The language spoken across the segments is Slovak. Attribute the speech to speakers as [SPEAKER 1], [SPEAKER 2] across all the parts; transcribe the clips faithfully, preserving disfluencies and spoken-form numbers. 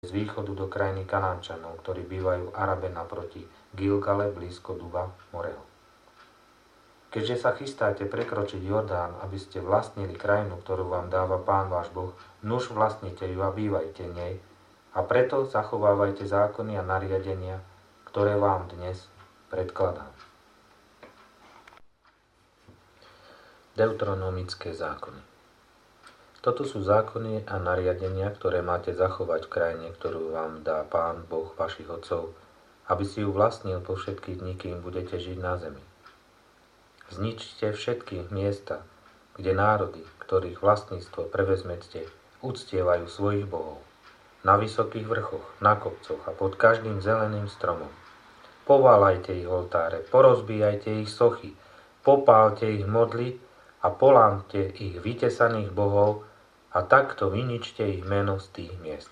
[SPEAKER 1] z východu do krajiny Kanánčanov, ktorí bývajú v Arabe naproti Gilgale blízko Duba Moreho. Keďže sa chystáte prekročiť Jordán, aby ste vlastnili krajinu, ktorú vám dáva Pán váš Boh, nuž vlastnite ju a bývajte v nej, a preto zachovávajte zákony a nariadenia, ktoré vám dnes predkladám. Deuteronomické zákony. Toto sú zákony a nariadenia, ktoré máte zachovať v krajine, ktorú vám dá Pán Boh vašich otcov, aby si ju vlastnil po všetky dni, kým budete žiť na zemi. Zničte všetky miesta, kde národy, ktorých vlastníctvo prevezmete, uctievajú svojich bohov. Na vysokých vrchoch, na kopcoch a pod každým zeleným stromom. Poválajte ich oltáre, porozbíjajte ich sochy, popálte ich modly a polámte ich vytesaných bohov a takto vyničte ich meno z tých miest.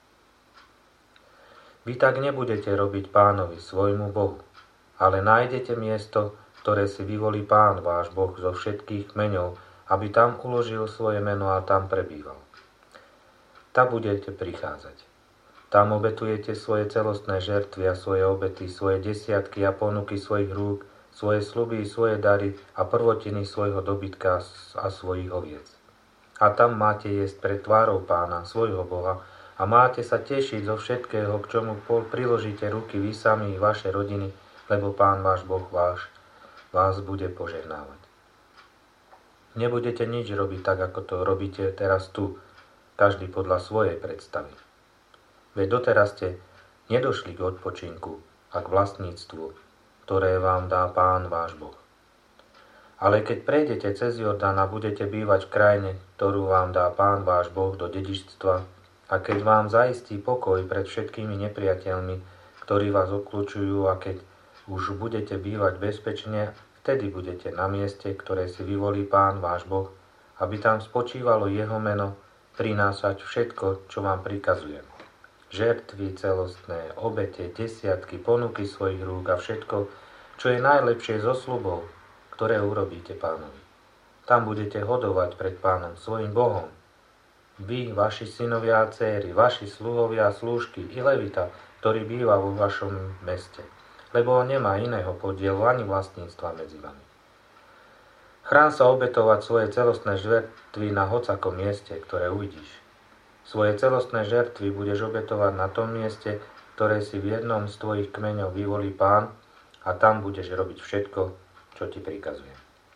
[SPEAKER 1] Vy tak nebudete robiť Pánovi, svojmu Bohu, ale nájdete miesto, ktoré si vyvolí Pán váš Boh zo všetkých kmeňov, aby tam uložil svoje meno a tam prebýval. Tam budete prichádzať. Tam obetujete svoje celostné žertvy a svoje obety, svoje desiatky a ponuky svojich rúk, svoje sľuby, svoje dary a prvotiny svojho dobytka a svojich oviec. A tam máte jesť pred tvárou Pána, svojho Boha, a máte sa tešiť zo všetkého, k čomu priložíte ruky vy sami i vaše rodiny, lebo Pán váš Boh váš vás bude požehnávať. Nebudete nič robiť tak, ako to robíte teraz tu, každý podľa svojej predstavy. Veď doteraz ste nedošli k odpočinku a k vlastníctvu, ktoré vám dá Pán váš Boh. Ale keď prejdete cez Jordán a budete bývať v krajine, ktorú vám dá Pán váš Boh do dedičstva, a keď vám zaistí pokoj pred všetkými nepriateľmi, ktorí vás obkľúčujú, a keď už budete bývať bezpečne, vtedy budete na mieste, ktoré si vyvolí Pán váš Boh, aby tam spočívalo jeho meno, prinášať všetko, čo vám prikazujem. Žertvy celostné, obete, desiatky, ponuky svojich rúk a všetko, čo je najlepšie zo sľubov, ktoré urobíte Pánovi. Tam budete hodovať pred Pánom, svojim Bohom. Vy, vaši synovia a céry, vaši sluhovia a slúžky i levita, ktorý býva vo vašom meste, lebo on nemá iného podielu ani vlastníctva medzi vami. Chrán sa obetovať svoje celostné žertvy na hocakom mieste, ktoré uvidíš. Svoje celostné žertvy budeš obetovať na tom mieste, ktoré si v jednom z tvojich kmeňov vyvolí Pán, a tam budeš robiť všetko, čo ti prikazujem.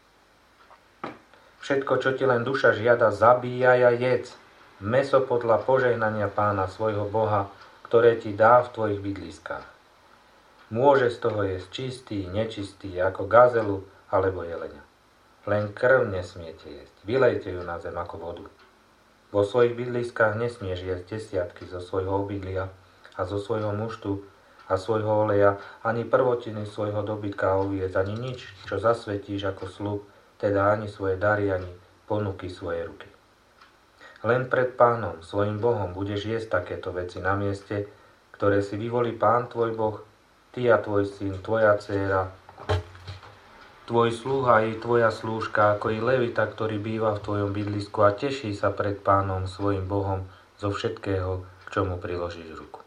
[SPEAKER 1] Všetko, čo ti len duša žiada, zabíjaj a jedz. Mäso podľa požehnania Pána, svojho Boha, ktoré ti dá v tvojich bydliskách. Môže z toho jesť čistý, nečistý, ako gazelu alebo jelenia. Len krv nesmiete jesť. Vylejte ju na zem ako vodu. Vo svojich bydliskách nesmieš jesť desiatky zo svojho obydlia a zo svojho muštu a svojho oleja, ani prvotiny svojho dobytka a oviec, ani nič, čo zasvetíš ako sľub, teda ani svoje dary, ani ponuky svojej ruky. Len pred Pánom, svojim Bohom, budeš jesť takéto veci na mieste, ktoré si vyvolí Pán tvoj Boh, ty a tvoj syn, tvoja dcéra, tvoj sluha i tvoja slúžka, ako i levita, ktorý býva v tvojom bydlisku a teší sa pred Pánom, svojim Bohom, zo všetkého, k čomu priložíš ruku.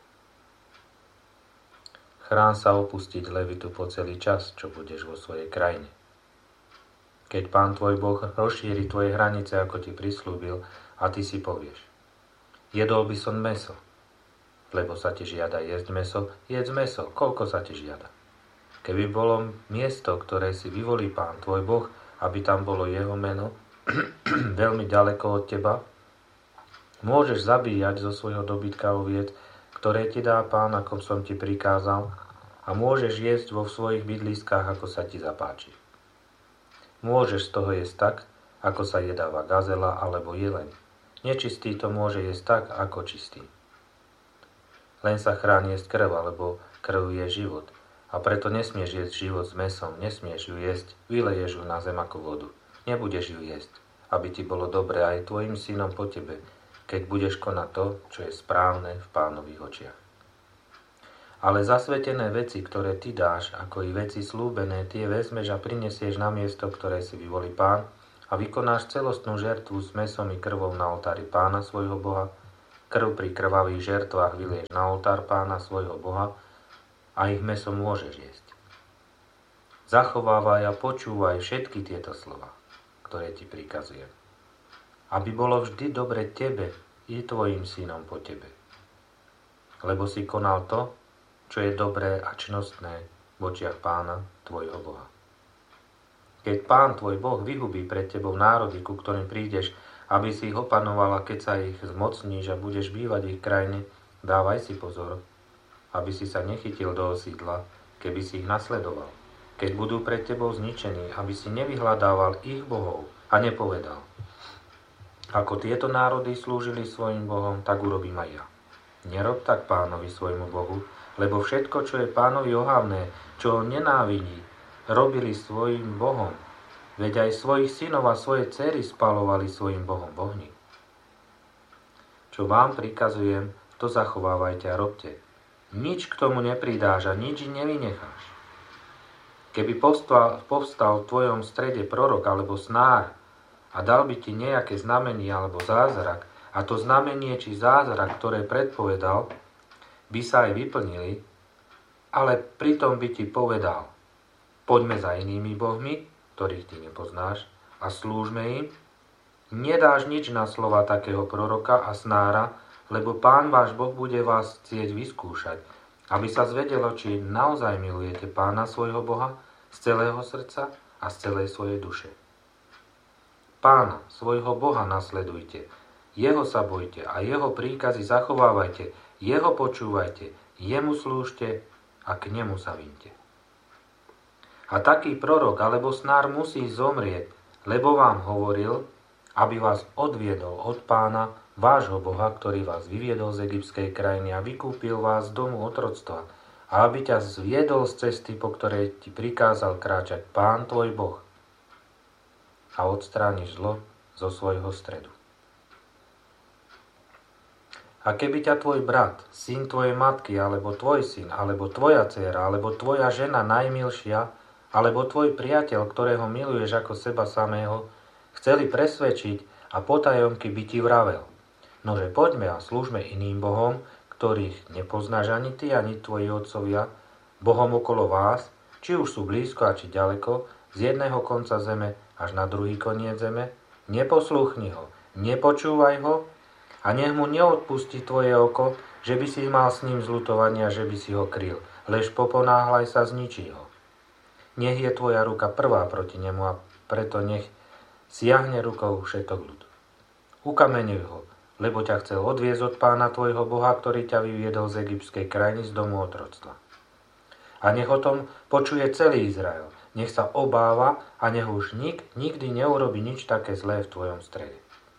[SPEAKER 1] Chrán sa opustiť levitu po celý čas, čo budeš vo svojej krajine. Keď Pán tvoj Boh rozšíri tvoje hranice, ako ti prislúbil, a ty si povieš: jedol by som mäso, lebo sa ti žiada jesť mäso, jedz mäso, koľko sa ti žiada. Keby bolo miesto, ktoré si vyvolí Pán tvoj Boh, aby tam bolo jeho meno, veľmi ďaleko od teba, môžeš zabíjať zo svojho dobytka oviec, ktoré ti dá Pán, ako som ti prikázal, a môžeš jesť vo svojich bydliskách, ako sa ti zapáči. Môžeš z toho jesť tak, ako sa jedáva gazela alebo jeleň. Nečistý to môže jesť tak, ako čistý. Len sa chráň jesť krv, alebo krv je život. A preto nesmieš jesť život s mäsom, nesmieš ju jesť, vyleješ ju na zem ako vodu. Nebudeš ju jesť, aby ti bolo dobre aj tvojim synom po tebe, keď budeš konať to, čo je správne v Pánových očiach. Ale zasvetené veci, ktoré ty dáš, ako i veci slúbené, tie vezmeš a prinesieš na miesto, ktoré si vyvolí Pán, a vykonáš celostnú žertvu s mäsom i krvou na oltári Pána svojho Boha, krv pri krvavých žertvách vylieš na oltár Pána svojho Boha a ich mäso môžeš jesť. Zachovávaj a počúvaj všetky tieto slova, ktoré ti prikazujem, aby bolo vždy dobre tebe i tvojim synom po tebe. Lebo si konal to, čo je dobré a čnostné v očiach Pána tvojho Boha. Keď Pán tvoj Boh vyhubí pred tebou národy, ku ktorým prídeš, aby si ich opanoval, a keď sa ich zmocníš a budeš bývať v ich krajine, dávaj si pozor, aby si sa nechytil do osídla, keby si ich nasledoval. Keď budú pred tebou zničení, aby si nevyhľadával ich bohov a nepovedal: ako tieto národy slúžili svojim bohom, tak urobím aj ja. Nerob tak Pánovi svojmu Bohu, lebo všetko, čo je Pánovi ohavné, čo ho nenávidí, robili svojim bohom. Veď aj svojich synov a svoje dcery spalovali svojim bohom v ohni. Čo vám prikazujem, to zachovávajte a robte. Nič k tomu nepridáš a nič nevynecháš. Keby povstal, povstal v tvojom strede prorok alebo snár a dal by ti nejaké znamenie alebo zázrak, a to znamenie či zázrak, ktoré predpovedal, by sa aj vyplnili, ale pritom by ti povedal: poďme za inými bohmi, ktorých ty nepoznáš, a slúžme im, nedáš nič na slova takého proroka a snára, lebo Pán váš Boh bude vás chcieť vyskúšať, aby sa zvedelo, či naozaj milujete Pána svojho Boha z celého srdca a z celej svojej duše. Pána svojho Boha nasledujte, jeho sa bojte a jeho príkazy zachovávajte, jeho počúvajte, jemu slúžte a k nemu sa vynte. A taký prorok alebo snár musí zomrieť, lebo vám hovoril, aby vás odviedol od Pána, vášho Boha, ktorý vás vyviedol z egyptskej krajiny a vykúpil vás z domu otroctva, a aby ťa zviedol z cesty, po ktorej ti prikázal kráčať Pán tvoj Boh, a odstrániš zlo zo svojho stredu. A keby ťa tvoj brat, syn tvojej matky, alebo tvoj syn, alebo tvoja dcéra, alebo tvoja žena najmilšia, alebo tvoj priateľ, ktorého miluješ ako seba samého, chceli presvedčiť a potajomky by ti vravel: nože poďme a slúžme iným bohom, ktorých nepoznáš ani ty, ani tvoji otcovia, bohom okolo vás, či už sú blízko a či ďaleko, z jedného konca zeme až na druhý koniec zeme, neposlúchni ho, nepočúvaj ho, a nech mu neodpustí tvoje oko, že by si mal s ním zľutovanie a že by si ho kryl, lež poponáhľaj sa, zničí ho. Nech je tvoja ruka prvá proti nemu a preto nech siahne rukou všetok ľud. Ukameňuj ho, lebo ťa chcel odviesť od Pána tvojho Boha, ktorý ťa vyviedol z egyptskej krajiny, z domu otroctva. A nech o tom počuje celý Izrael, nech sa obáva a nech už nik nikdy neurobi nič také zlé v tvojom strede.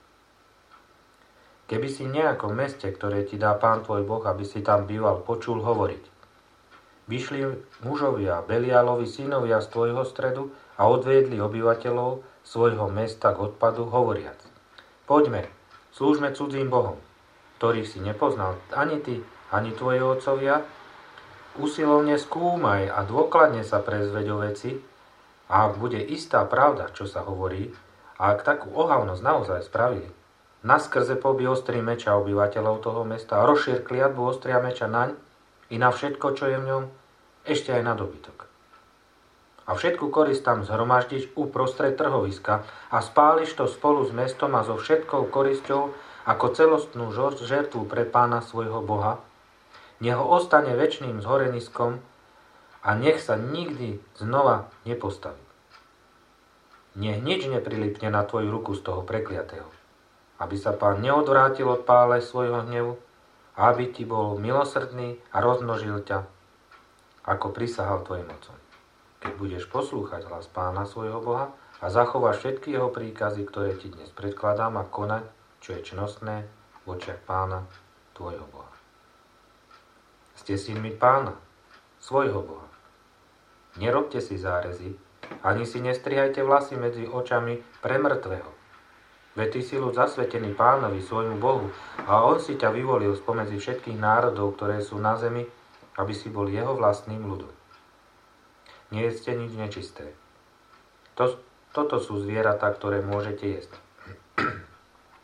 [SPEAKER 1] Keby si nejakom meste, ktoré ti dá Pán tvoj Boh, aby si tam býval, počul hovoriť: vyšli mužovia, Beliálovi synovia z tvojho stredu a odviedli obyvateľov svojho mesta k odpadu, hovoriac: poďme, slúžme cudzím bohom, ktorých si nepoznal ani ty, ani tvoji otcovia. Usilovne skúmaj a dôkladne sa prezveď o veci, a ak bude istá pravda, čo sa hovorí, a ak takú ohavnosť naozaj spravili, naskrze pobí ostrý meča obyvateľov toho mesta a rozšír kliatbu ostria meča naň i na všetko, čo je v ňom, ešte aj na dobytok. A všetku korist tam zhromaždiš uprostred trhoviska a spáliš to spolu s mestom a so všetkou korisťou ako celostnú žertvu pre Pána svojho Boha. Nech ho ostane večným zhoreniskom a nech sa nikdy znova nepostaví. Nech nič neprilipne na tvoju ruku z toho prekliatého, aby sa Pán neodvrátil od pále svojho hnevu a aby ti bol milosrdný a rozmnožil ťa, ako prisahal tvojim otcom. Keď budeš poslúchať hlas Pána svojho Boha a zachováš všetky jeho príkazy, ktoré ti dnes predkladám, a konať, čo je čnostné v očiach Pána tvojho Boha. Ste synmi Pána, svojho Boha. Nerobte si zárezy, ani si nestrihajte vlasy medzi očami pre mŕtvého. Veď ty si ľud zasvetený Pánovi, svojmu Bohu, a on si ťa vyvolil spomedzi všetkých národov, ktoré sú na zemi, aby si bol jeho vlastným ľudom. Nejedzte nič nečisté. To, toto sú zvieratá, ktoré môžete jesť.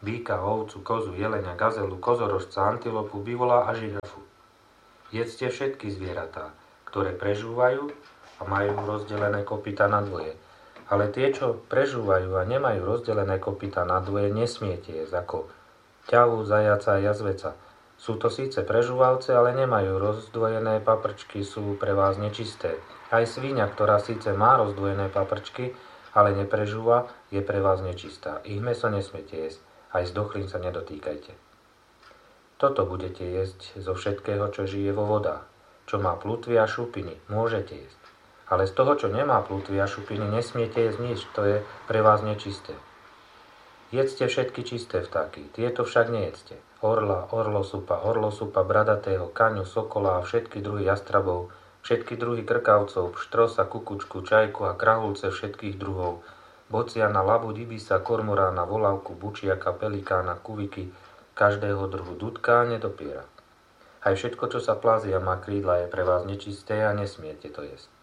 [SPEAKER 1] Býka, ovcu, kozu, jeleňa, gazelu, kozorožca, antilopu, bivola a žirafu. Jedzte všetky zvieratá, ktoré prežúvajú a majú rozdelené kopyta na dvoje. Ale tie, čo prežúvajú a nemajú rozdelené kopyta na dvoje, nesmiete jesť, ako ťavu, zajaca a jazveca. Sú to síce prežúvavce, ale nemajú rozdvojené paprčky, sú pre vás nečisté. Aj svíňa, ktorá síce má rozdvojené paprčky, ale neprežúva, je pre vás nečistá. Ich mäso nesmiete jesť, aj zdochlín sa nedotýkajte. Toto budete jesť zo všetkého, čo žije vo vodách. Čo má plutvy a šupiny, môžete jesť. Ale z toho, čo nemá plutvy a šupiny, nesmiete jesť nič, to je pre vás nečisté. Jedzte všetky čisté vtáky, tieto však nejedzte. Orla, orlosupa, orlosupa, bradatého, kaňu, sokola a všetky druhy jastrabov, všetky druhy krkavcov, pštrosa, kukučku, čajku a krahulce všetkých druhov, bociana, labuť, ibisa, kormorána, volavku, bučiaka, pelikána, kuviky, každého druhu dudka a nedopiera. Aj všetko, čo sa plazí a má krídla, je pre vás nečisté a nesmiete to jesť.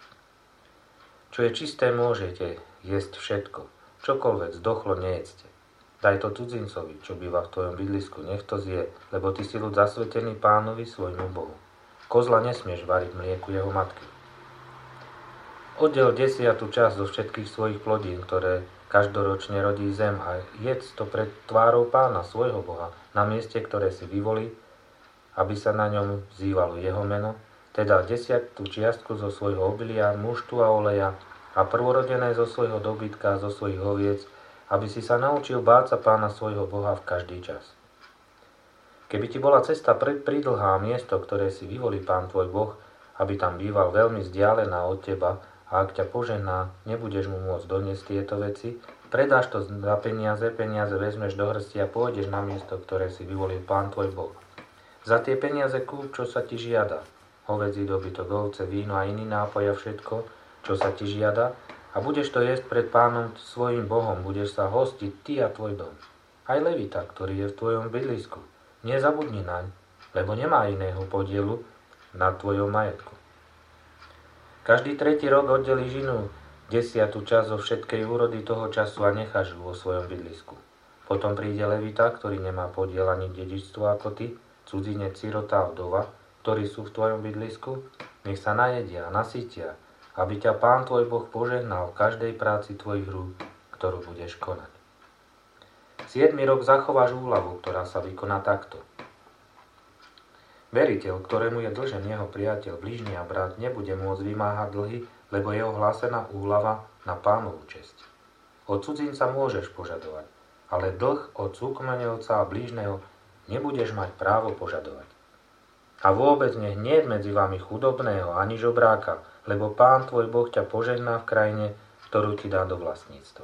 [SPEAKER 1] Čo je čisté, môžete jesť všetko. Čokoľvek zdochlo, nejedzte. Daj to cudzincovi, čo býva v tvojom bydlisku, nech to zje, lebo ty si ľud zasvetený Pánovi svojmu Bohu. Kozla nesmieš variť mlieku jeho matky. Oddel desiatu časť zo všetkých svojich plodín, ktoré každoročne rodí zem, a jedz to pred tvárou Pána, svojho Boha, na mieste, ktoré si vyvolí, aby sa na ňom vzývalo jeho meno, teda desiatú čiastku zo svojho obilia, muštu a oleja a prvorodené zo svojho dobytka a zo svojich oviec, aby si sa naučil báť sa Pána svojho Boha v každý čas. Keby ti bola cesta pridlhá, miesto, ktoré si vyvolí Pán tvoj Boh, aby tam býval veľmi vzdialená od teba, a ak ťa požená, nebudeš mu môcť doniesť tieto veci, predáš to za peniaze, peniaze vezmeš do hrsti a pôjdeš na miesto, ktoré si vyvolil Pán tvoj Boh. Za tie peniaze kúp, čo sa ti žiada, hovädzí dobytok, ovce, víno a iný nápoj a všetko, čo sa ti žiada, a budeš to jesť pred Pánom svojim Bohom, budeš sa hostiť ty a tvoj dom. Aj Levita, ktorý je v tvojom bydlisku. Nezabudni naň, lebo nemá iného podielu na tvojom majetku. Každý tretí rok oddeli žinu desiatu časť zo všetkej úrody toho času a necháš ju vo svojom bydlisku. Potom príde Levita, ktorý nemá podiel ani dedičstvo ako ty, cudzinec, sirota a vdova, ktorí sú v tvojom bydlisku, nech sa najedia a nasýtia, aby ťa Pán tvoj Boh požehnal v každej práci tvojich rúk, ktorú budeš konať. Siedmy rok zachováš úľavu, ktorá sa vykoná takto. Veriteľ, ktorému je dlžen jeho priateľ, blížny a brat, nebude môcť vymáhať dlhy, lebo je ohlásená úľava na Pánovu česť. Od cudzinca môžeš požadovať, ale dlh od súkmeňovca a blížneho nebudeš mať právo požadovať. A vôbec nech nie je medzi vami chudobného ani žobráka, lebo Pán tvoj Boh ťa požehná v krajine, ktorú ti dá do vlastníctva.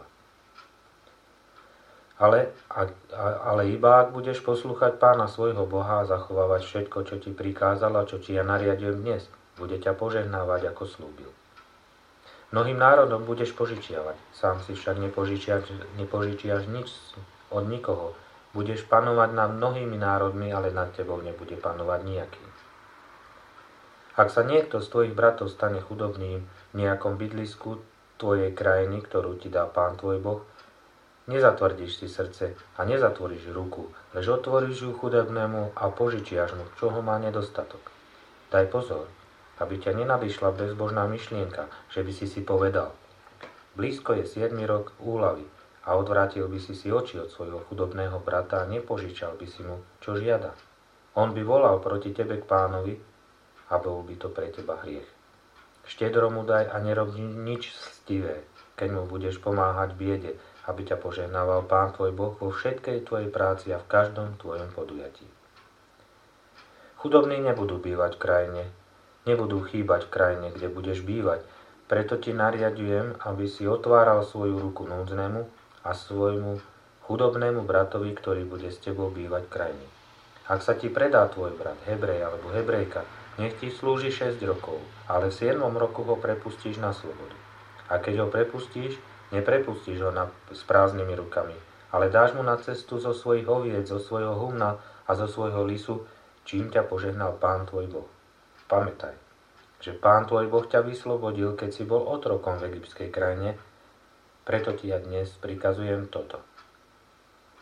[SPEAKER 1] Ale, a, ale iba ak budeš poslúchať Pána svojho Boha a zachovávať všetko, čo ti prikázal a čo ti ja nariadujem dnes, bude ťa požehnávať, ako slúbil. Mnohým národom budeš požičiavať, sám si však nepožičiaš, nepožičiaš nič od nikoho. Budeš panovať nad mnohými národmi, ale nad tebou nebude panovať nejaký. Ak sa niekto z tvojich bratov stane chudobným v nejakom bydlisku tvojej krajiny, ktorú ti dá Pán tvoj Boh, nezatvrdíš si srdce a nezatvoríš ruku, lež otvoríš ju chudobnému a požičiaš mu, čoho má nedostatok. Daj pozor, aby ťa nenadišla bezbožná myšlienka, že by si si povedal: blízko je siedmy rok úľavy, a odvrátil by si si oči od svojho chudobného brata a nepožičal by si mu, čo žiada. On by volal proti tebe k Pánovi, a bol by to pre teba hriech. Štedro mu daj a nerob nič stivé, keď mu budeš pomáhať v biede, aby ťa požehnával Pán tvoj Boh vo všetkej tvojej práci a v každom tvojom podujatí. Chudobní nebudú bývať v krajine, nebudú chýbať v krajine, kde budeš bývať, preto ti nariadujem, aby si otváral svoju ruku núdznemu a svojmu chudobnému bratovi, ktorý bude s tebou bývať v krajine. Ak sa ti predá tvoj brat, Hebrej alebo Hebrejka, nech ti slúži šesť rokov, ale v siedmom roku ho prepustíš na slobodu. A keď ho prepustíš, neprepustíš ho na, s prázdnymi rukami, ale dáš mu na cestu zo svojich oviec, zo svojho humna a zo svojho lisu, čím ťa požehnal Pán tvoj Boh. Pamätaj, že Pán tvoj Boh ťa vyslobodil, keď si bol otrokom v egyptskej krajine, preto ti ja dnes prikazujem toto.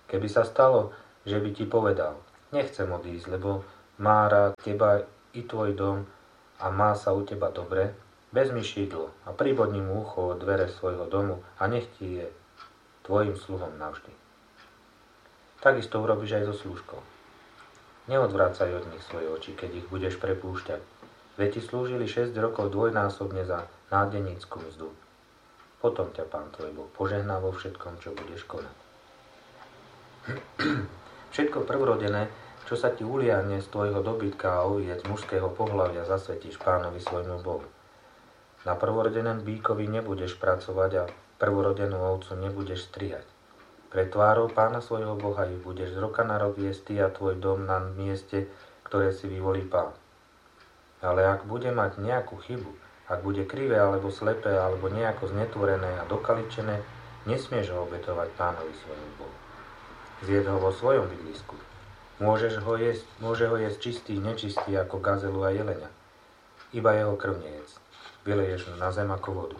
[SPEAKER 1] Keby sa stalo, že by ti povedal, nechcem odísť, lebo má rád teba i tvoj dom a má sa u teba dobre, vezmi šidlo a pribodni mu ucho od dvere svojho domu a nech ti je tvojim sluhom navždy. Takisto urobíš aj so slúžkou. Neodvracaj od nich svoje oči, keď ich budeš prepúšťať. Veď ti slúžili šesť rokov dvojnásobne za nádenícku mzdu. Potom ťa Pán tvoj Boh požehná vo všetkom, čo budeš konať. Všetko prvorodené, čo sa ti uliahne z tvojho dobytka a oviec mužského pohlavia, zasvetíš Pánovi svojmu Bohu. Na prvorodenom bíkovi nebudeš pracovať a prvorodenú ovcu nebudeš strihať. Pred tvárou Pána svojho Boha ich budeš z roka na rok jesť ty a tvoj dom na mieste, ktoré si vyvolí Pán. Ale ak bude mať nejakú chybu, ak bude krivé alebo slepé, alebo nejako znetvorené a dokaličené, nesmieš ho obetovať Pánovi svojmu Bohu. Zjedz ho vo svojom bydlisku. Môžeš ho jesť, môže ho jesť čistý, nečistý ako gazelu a jelenia. Iba jeho krv nejedz. Vyleješ mu na zem ako vodu.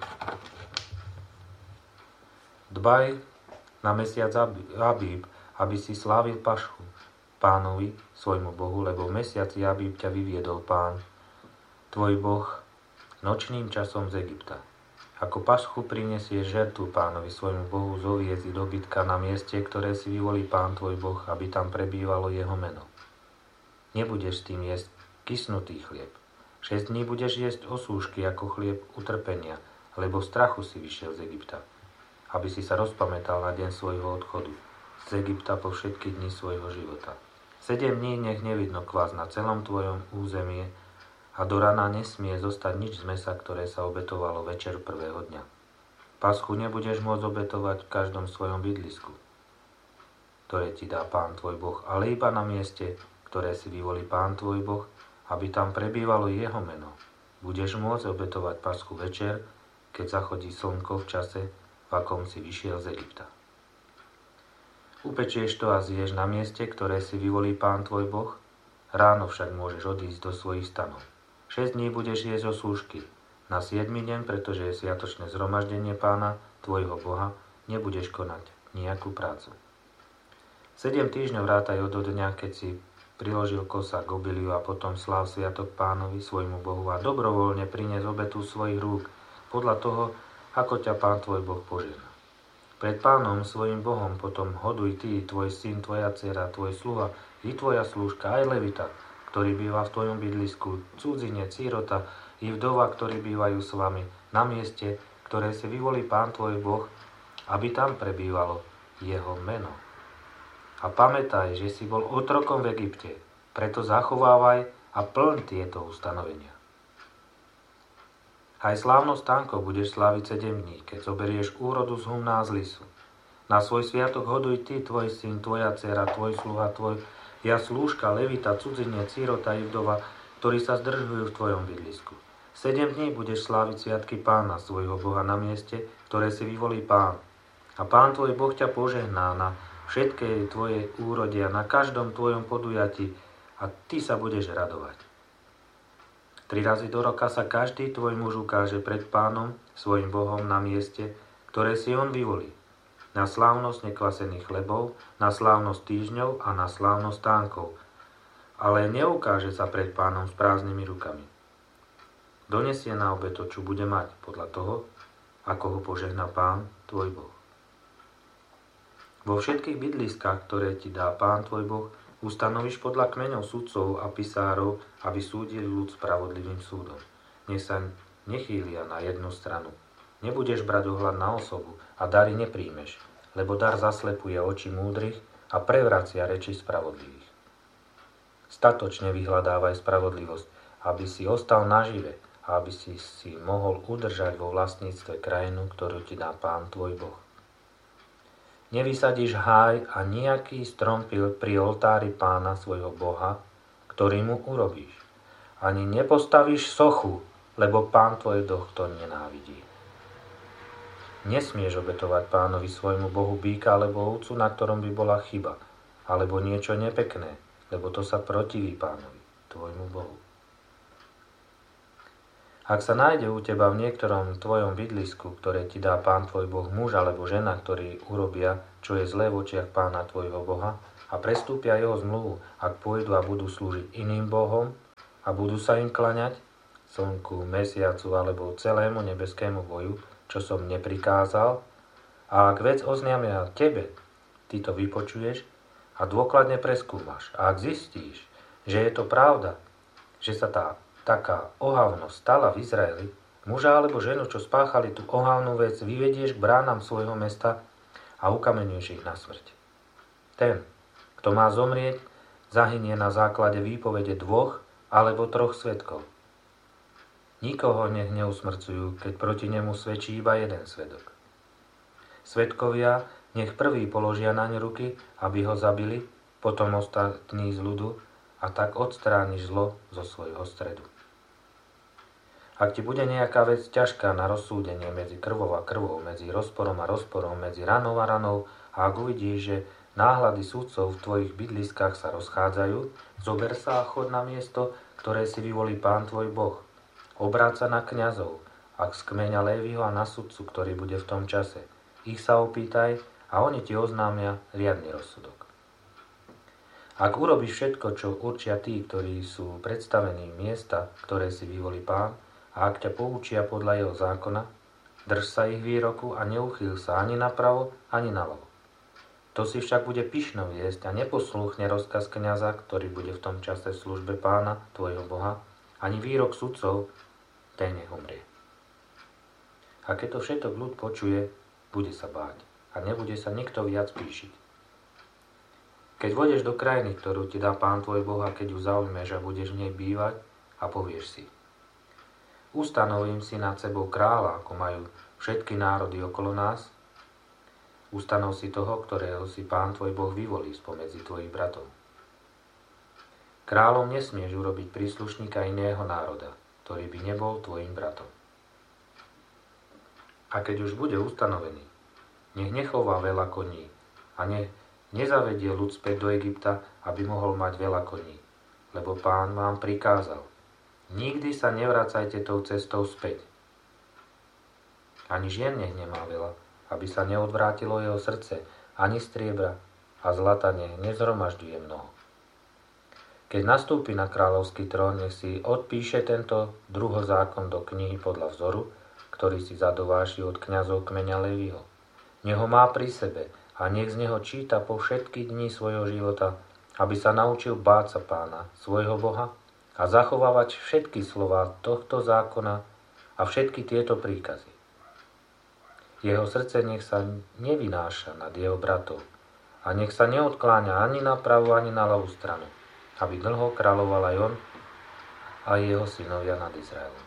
[SPEAKER 1] Dbaj na mesiac Abíb, aby si slávil Pašku Pánovi, svojmu Bohu, lebo v mesiaci Abíb ťa vyviedol Pán, tvoj Boh, nočným časom z Egypta. Ako Paschu prinesieš žertu Pánovi svojmu Bohu z oviec i dobytka na mieste, ktoré si vyvolí Pán tvoj Boh, aby tam prebývalo jeho meno. Nebudeš s tým jesť kysnutý chlieb. Šesť dní budeš jesť osúšky ako chlieb utrpenia, lebo v strachu si vyšiel z Egypta, aby si sa rozpamätal na deň svojho odchodu z Egypta po všetky dni svojho života. Sedem dní nech nevidno kvás na celom tvojom území a do rana nesmie zostať nič z mesa, ktoré sa obetovalo večer prvého dňa. Paschu nebudeš môcť obetovať v každom svojom bydlisku, ktoré ti dá Pán tvoj Boh, ale iba na mieste, ktoré si vyvolí Pán tvoj Boh, aby tam prebývalo jeho meno. Budeš môcť obetovať Paschu večer, keď zachodí slnko v čase, v akom si vyšiel z Egypta. Upečieš to a zješ na mieste, ktoré si vyvolí Pán tvoj Boh, ráno však môžeš odísť do svojich stanov. Šesť dní budeš jesť osúšky. Na siedmy deň, pretože je sviatočné zhromaždenie Pána, tvojho Boha, nebudeš konať nejakú prácu. Sedem týždňov rátaj od dňa, keď si priložil kosa k obiliu a potom sláv sviatok Pánovi, svojmu Bohu a dobrovoľne prinies obetu svojich rúk, podľa toho, ako ťa Pán tvoj Boh požehná. Pred Pánom, svojim Bohom, potom hoduj ty, tvoj syn, tvoja dcera, tvoj sluha, i tvoja slúžka, aj levita, ktorý býva v tvojom bydlisku, cudzinec, sírota, i vdova, ktorí bývajú s vami, na mieste, ktoré si vyvolí Pán tvoj Boh, aby tam prebývalo jeho meno. A pamätaj, že si bol otrokom v Egypte, preto zachovávaj a plň tieto ustanovenia. Aj slávnosť stánkov budeš sláviť sedem dní, keď zoberieš úrodu z humná z lisu. Na svoj sviatok hoduj ty, tvoj syn, tvoja dcera, tvoj sluha, tvoj ja slúžka, levita, cudzinec, sírota i vdova, ktorí sa zdržujú v tvojom bydlisku. Sedem dní budeš sláviť sviatky Pána, svojho Boha, na mieste, ktoré si vyvolí Pán. A Pán tvoj Boh ťa požehná na všetkej tvojej úrode a na každom tvojom podujatí a ty sa budeš radovať. Tri razy do roka sa každý tvoj muž ukáže pred Pánom, svojim Bohom, na mieste, ktoré si on vyvolí. Na slávnosť nekvasených chlebov, na slávnosť týždňov a na slávnosť stánkov. Ale neukáže sa pred Pánom s prázdnymi rukami. Donesie na obeto, čo bude mať, podľa toho, ako ho požehná Pán tvoj Boh. Vo všetkých bydliskách, ktoré ti dá Pán tvoj Boh, ustanovíš podľa kmeňov sudcov a pisárov, aby súdili ľud spravodlivým súdom. Nech sa nechýlia na jednu stranu. Nebudeš brať ohľad na osobu a dary nepríjmeš, lebo dar zaslepuje oči múdrych a prevracia reči spravodlivých. Statočne vyhľadávaj spravodlivosť, aby si ostal nažive a aby si si mohol udržať vo vlastníctve krajinu, ktorú ti dá Pán tvoj Boh. Nevysadíš háj a nejaký strom pri oltári Pána svojho Boha, ktorý mu urobíš. Ani nepostavíš sochu, lebo Pán tvoj Boh to nenávidí. Nesmieš obetovať Pánovi svojmu Bohu býka alebo ovcu, na ktorom by bola chyba, alebo niečo nepekné, lebo to sa protiví Pánovi, tvojmu Bohu. Ak sa nájde u teba v niektorom tvojom bydlisku, ktoré ti dá Pán tvoj Boh, muž alebo žena, ktorí urobia, čo je zlé v očiach Pána tvojho Boha a prestúpia jeho zmluvu, ak pôjdu a budú slúžiť iným bohom a budú sa im klaňať, slnku, mesiacu alebo celému nebeskému boju, čo som neprikázal, a ak vec oznámia tebe, ty to vypočuješ a dôkladne preskúmaš. A ak zistíš, že je to pravda, že sa tá taká ohavnosť stala v Izraeli, muža alebo ženu, čo spáchali tú ohavnú vec, vyvedieš k bránam svojho mesta a ukameňuješ ich na smrť. Ten, kto má zomrieť, zahynie na základe výpovede dvoch alebo troch svedkov. Nikoho nech neusmrcujú, keď proti nemu svedčí iba jeden svedok. Svedkovia nech prvý položia naň ruky, aby ho zabili, potom ostatní z ľudu, a tak odstrániš zlo zo svojho stredu. Ak ti bude nejaká vec ťažká na rozsúdenie medzi krvou a krvou, medzi rozporom a rozporom, medzi ranou a ranou, a ak uvidíš, že náhľady súdcov v tvojich bydliskách sa rozchádzajú, zober sa a chod na miesto, ktoré si vyvolí Pán tvoj Boh. Obráť sa na kňazov, ak z kmeňa Léviho, a na sudcu, ktorý bude v tom čase. Ich sa opýtaj a oni ti oznámia riadny rozsudok. Ak urobíš všetko, čo určia tí, ktorí sú predstavení miesta, ktoré si vyvolí Pán, a ak ťa poučia podľa jeho zákona, drž sa ich výroku a neuchýl sa ani napravo, ani naľavo. To si však bude pyšno viesť a neposlúchne rozkaz kňaza, ktorý bude v tom čase v službe Pána, tvojho Boha, ani výrok sudcov, ten nech umrie. A keď to všetok ľud počuje, bude sa báť a nebude sa nikto viac pýšiť. Keď vôjdeš do krajiny, ktorú ti dá Pán tvoj Boh, a keď ju zaujmeš a budeš v nej bývať, a povieš si: ustanovím si nad sebou kráľa, ako majú všetky národy okolo nás. Ustanov si toho, ktorého si Pán tvoj Boh vyvolí spomedzi tvojich bratov. Kráľom nesmieš urobiť príslušníka iného národa, ktorý by nebol tvojim bratom. A keď už bude ustanovený, nech nechová veľa koní a nech nezavedie ľud späť do Egypta, aby mohol mať veľa koní, lebo Pán vám prikázal: nikdy sa nevracajte tou cestou späť. Ani žien nech nemá veľa, aby sa neodvrátilo jeho srdce, ani striebra a zlata nech nezhromažďuje mnoho. Keď nastúpi na kráľovský trón, nech si odpíše tento druhozákon do knihy podľa vzoru, ktorý si zadováši od kňazov kmeňa Léviho. Nech ho má pri sebe a nech z neho číta po všetky dni svojho života, aby sa naučil báť sa Pána, svojho Boha, a zachovávať všetky slová tohto zákona a všetky tieto príkazy. Jeho srdce nech sa nevynáša nad jeho bratov a nech sa neodkláňa ani na pravú, ani na ľavú stranu, aby dlho kráľoval aj on a jeho synovia nad Izraelom.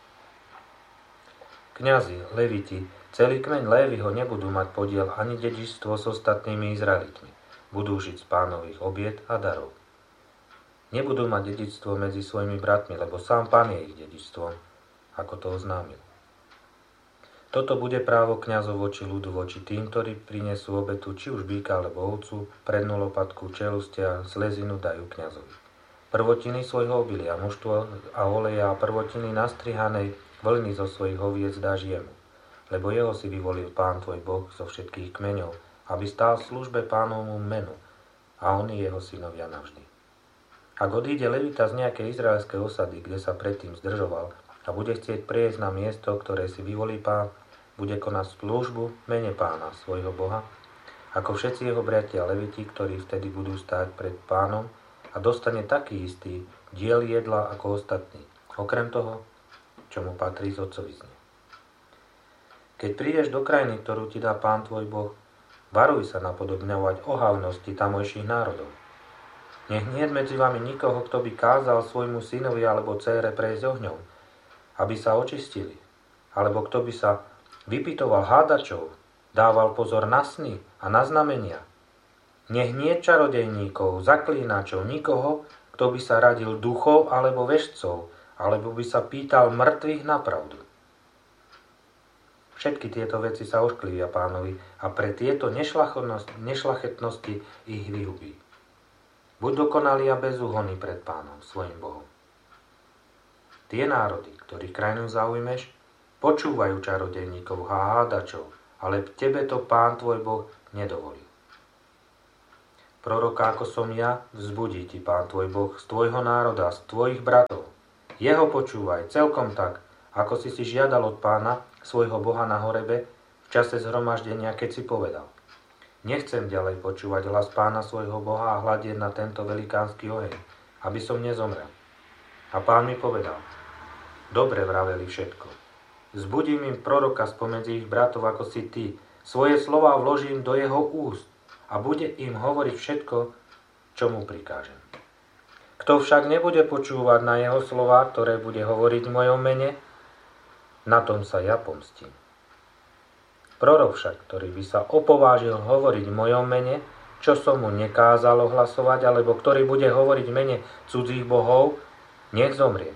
[SPEAKER 1] Kňazi, leviti, celý kmeň Léviho nebudú mať podiel ani dedičstvo s ostatnými Izraelitmi. Budú žiť z Pánových obiet a darov. Nebudú mať dedičstvo medzi svojimi bratmi, lebo sám Pán je ich dedičstvom, ako to oznámil. Toto bude právo kňazov voči ľudu, voči tým, ktorí prinesú obetu, či už býka alebo ovcu, prednú lopatku, čelustia, slezinu dajú kňazovi. Prvotiny svojho obilia, mužstvo a oleja a prvotiny nastrihanej vlny zo svojich oviec dáš jemu, lebo jeho si vyvolil Pán tvoj Boh zo všetkých kmeňov, aby stál v službe Pánovmu menu, a oni jeho synovia navždy. Ak odíde levita z nejakej izraelskej osady, kde sa predtým zdržoval, a bude chcieť prejsť na miesto, ktoré si vyvolí Pán, bude konať službu v mene Pána, svojho Boha, ako všetci jeho bratia leviti, ktorí vtedy budú stáť pred Pánom, a dostane taký istý diel jedla ako ostatní, okrem toho, čo mu patrí z otcovizne. Keď prídeš do krajiny, ktorú ti dá Pán tvoj Boh, varuj sa napodobňovať ohavnosti tamojších národov. Nech nie je medzi vami nikoho, kto by kázal svojmu synovi alebo dcére prejsť ohňom, aby sa očistili, alebo kto by sa vypytoval hádačov, dával pozor na sny a na znamenia. Nech nie čarodejníkov, zaklínačov, nikoho, kto by sa radil duchov alebo vešcov, alebo by sa pýtal mŕtvych na pravdu. Všetky tieto veci sa ošklivia Pánovi a pre tieto nešľachetnosti ich vyhubí. Buď dokonalý a bezúhonný pred Pánom, svojim Bohom. Tie národy, ktorých krajinu zaujmeš, počúvajú čarodejníkov a hádačov, ale tebe to Pán tvoj Boh nedovolil. Proroka ako som ja, vzbudí ti Pán tvoj Boh z tvojho národa, z tvojich bratov. Jeho počúvaj celkom tak, ako si si žiadal od Pána, svojho Boha na horebe, v čase zhromaždenia, keď si povedal: Nechcem ďalej počúvať hlas Pána svojho Boha a hľadieť na tento velikánsky oheň, aby som nezomrel. A Pán mi povedal: Dobre vraveli všetko. Vzbudím im proroka spomedzi ich bratov ako si ty. Svoje slová vložím do jeho úst a bude im hovoriť všetko, čo mu prikážem. Kto však nebude počúvať na jeho slová, ktoré bude hovoriť v mojom mene, na tom sa ja pomstím. Prorok však, ktorý by sa opovážil hovoriť v mojom mene, čo som mu nekázal ohlasovať, alebo ktorý bude hovoriť v mene cudzích bohov, nech zomrie.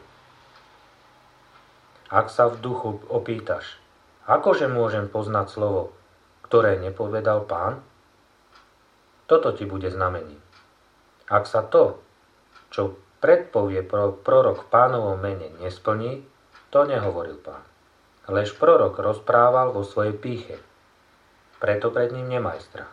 [SPEAKER 1] Ak sa v duchu opýtaš, akože môžem poznať slovo, ktoré nepovedal Pán? Toto ti bude znamením. Ak sa to, čo predpovie prorok v Pánovom mene, nesplní, to nehovoril Pán. Lež prorok rozprával vo svojej pýche. Preto pred ním nemaj strach.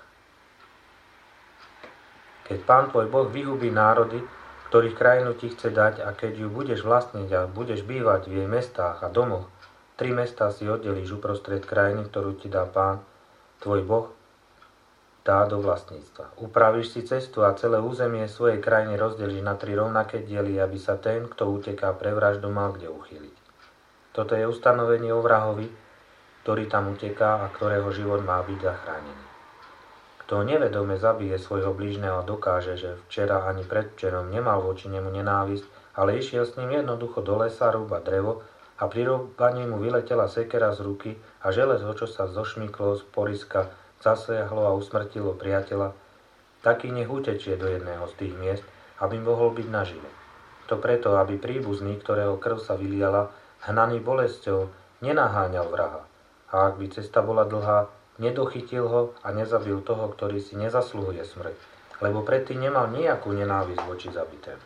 [SPEAKER 1] Keď Pán tvoj Boh vyhubí národy, ktorých krajinu ti chce dať, a keď ju budeš vlastniť a budeš bývať v jej mestách a domoch, tri mestá si oddelíš uprostred krajiny, ktorú ti dá Pán tvoj Boh, dá do vlastníctva. Upravíš si cestu a celé územie svojej krajiny rozdelíš na tri rovnaké diely, aby sa ten, kto uteká pre vraždu, mal kde uchýliť. Toto je ustanovenie o vrahovi, ktorý tam uteká a ktorého život má byť zachránený. Kto nevedome zabije svojho blížneho a dokáže, že včera ani predvčerom nemal voči nemu nenávisť, ale išiel s ním jednoducho do lesa rúbať drevo a pri rúbaní mu vyletela sekera z ruky a železo, čo sa zošmyklo z poriska, zasiahlo a usmrtilo priateľa, taký nech utečie do jedného z tých miest, aby mohol byť nažive. To preto, aby príbuzný, ktorého krv sa vyliala, hnaný bolesťou, nenaháňal vraha. A ak by cesta bola dlhá, nedochytil ho a nezabil toho, ktorý si nezasluhuje smrť, lebo predtým nemal nejakú nenávisť voči zabitému.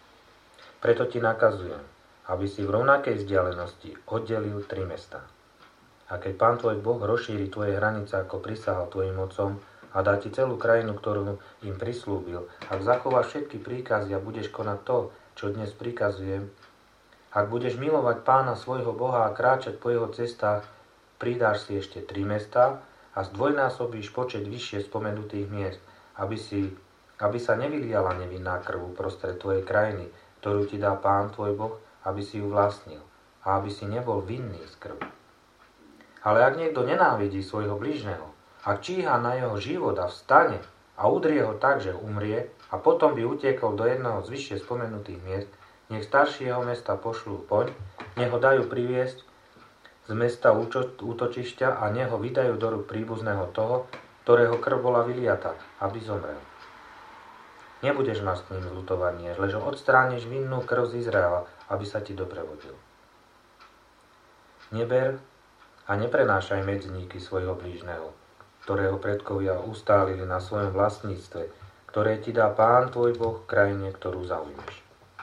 [SPEAKER 1] Preto ti nakazujem, aby si v rovnakej vzdialenosti oddelil tri mestá. A keď Pán tvoj Boh rozšíri tvoje hranice, ako prisahal tvojim otcom, a dá ti celú krajinu, ktorú im prislúbil, ak zachováš všetky príkazy a budeš konať to, čo dnes prikazujem, ak budeš milovať Pána svojho Boha a kráčať po jeho cestách, pridáš si ešte tri mestá a zdvojnásobíš počet vyššie spomenutých miest, aby, si, aby sa nevyliala nevinná krv uprostred tvojej krajiny, ktorú ti dá Pán tvoj Boh, aby si ju vlastnil a aby si nebol vinný z krvi. Ale ak niekto nenávidí svojho blížneho, ak číha na jeho život a vstane a udrie ho tak, že umrie, a potom by utiekol do jedného z vyššie spomenutých miest, nech starší jeho mesta pošlú poň, nech ho dajú priviesť z mesta útočišťa a nech ho vydajú do rúk príbuzného toho, ktorého krv bola vyliata, aby zomrel. Nebudeš mať s ním zľutovanie, lež odstrániš vinnú krv z Izraela, aby sa ti dobre vodil. Neber a neprenášaj medzníky svojho blížneho, ktorého predkovia ustálili na svojom vlastníctve, ktoré ti dá Pán tvoj Boh v krajine, ktorú zaujmeš.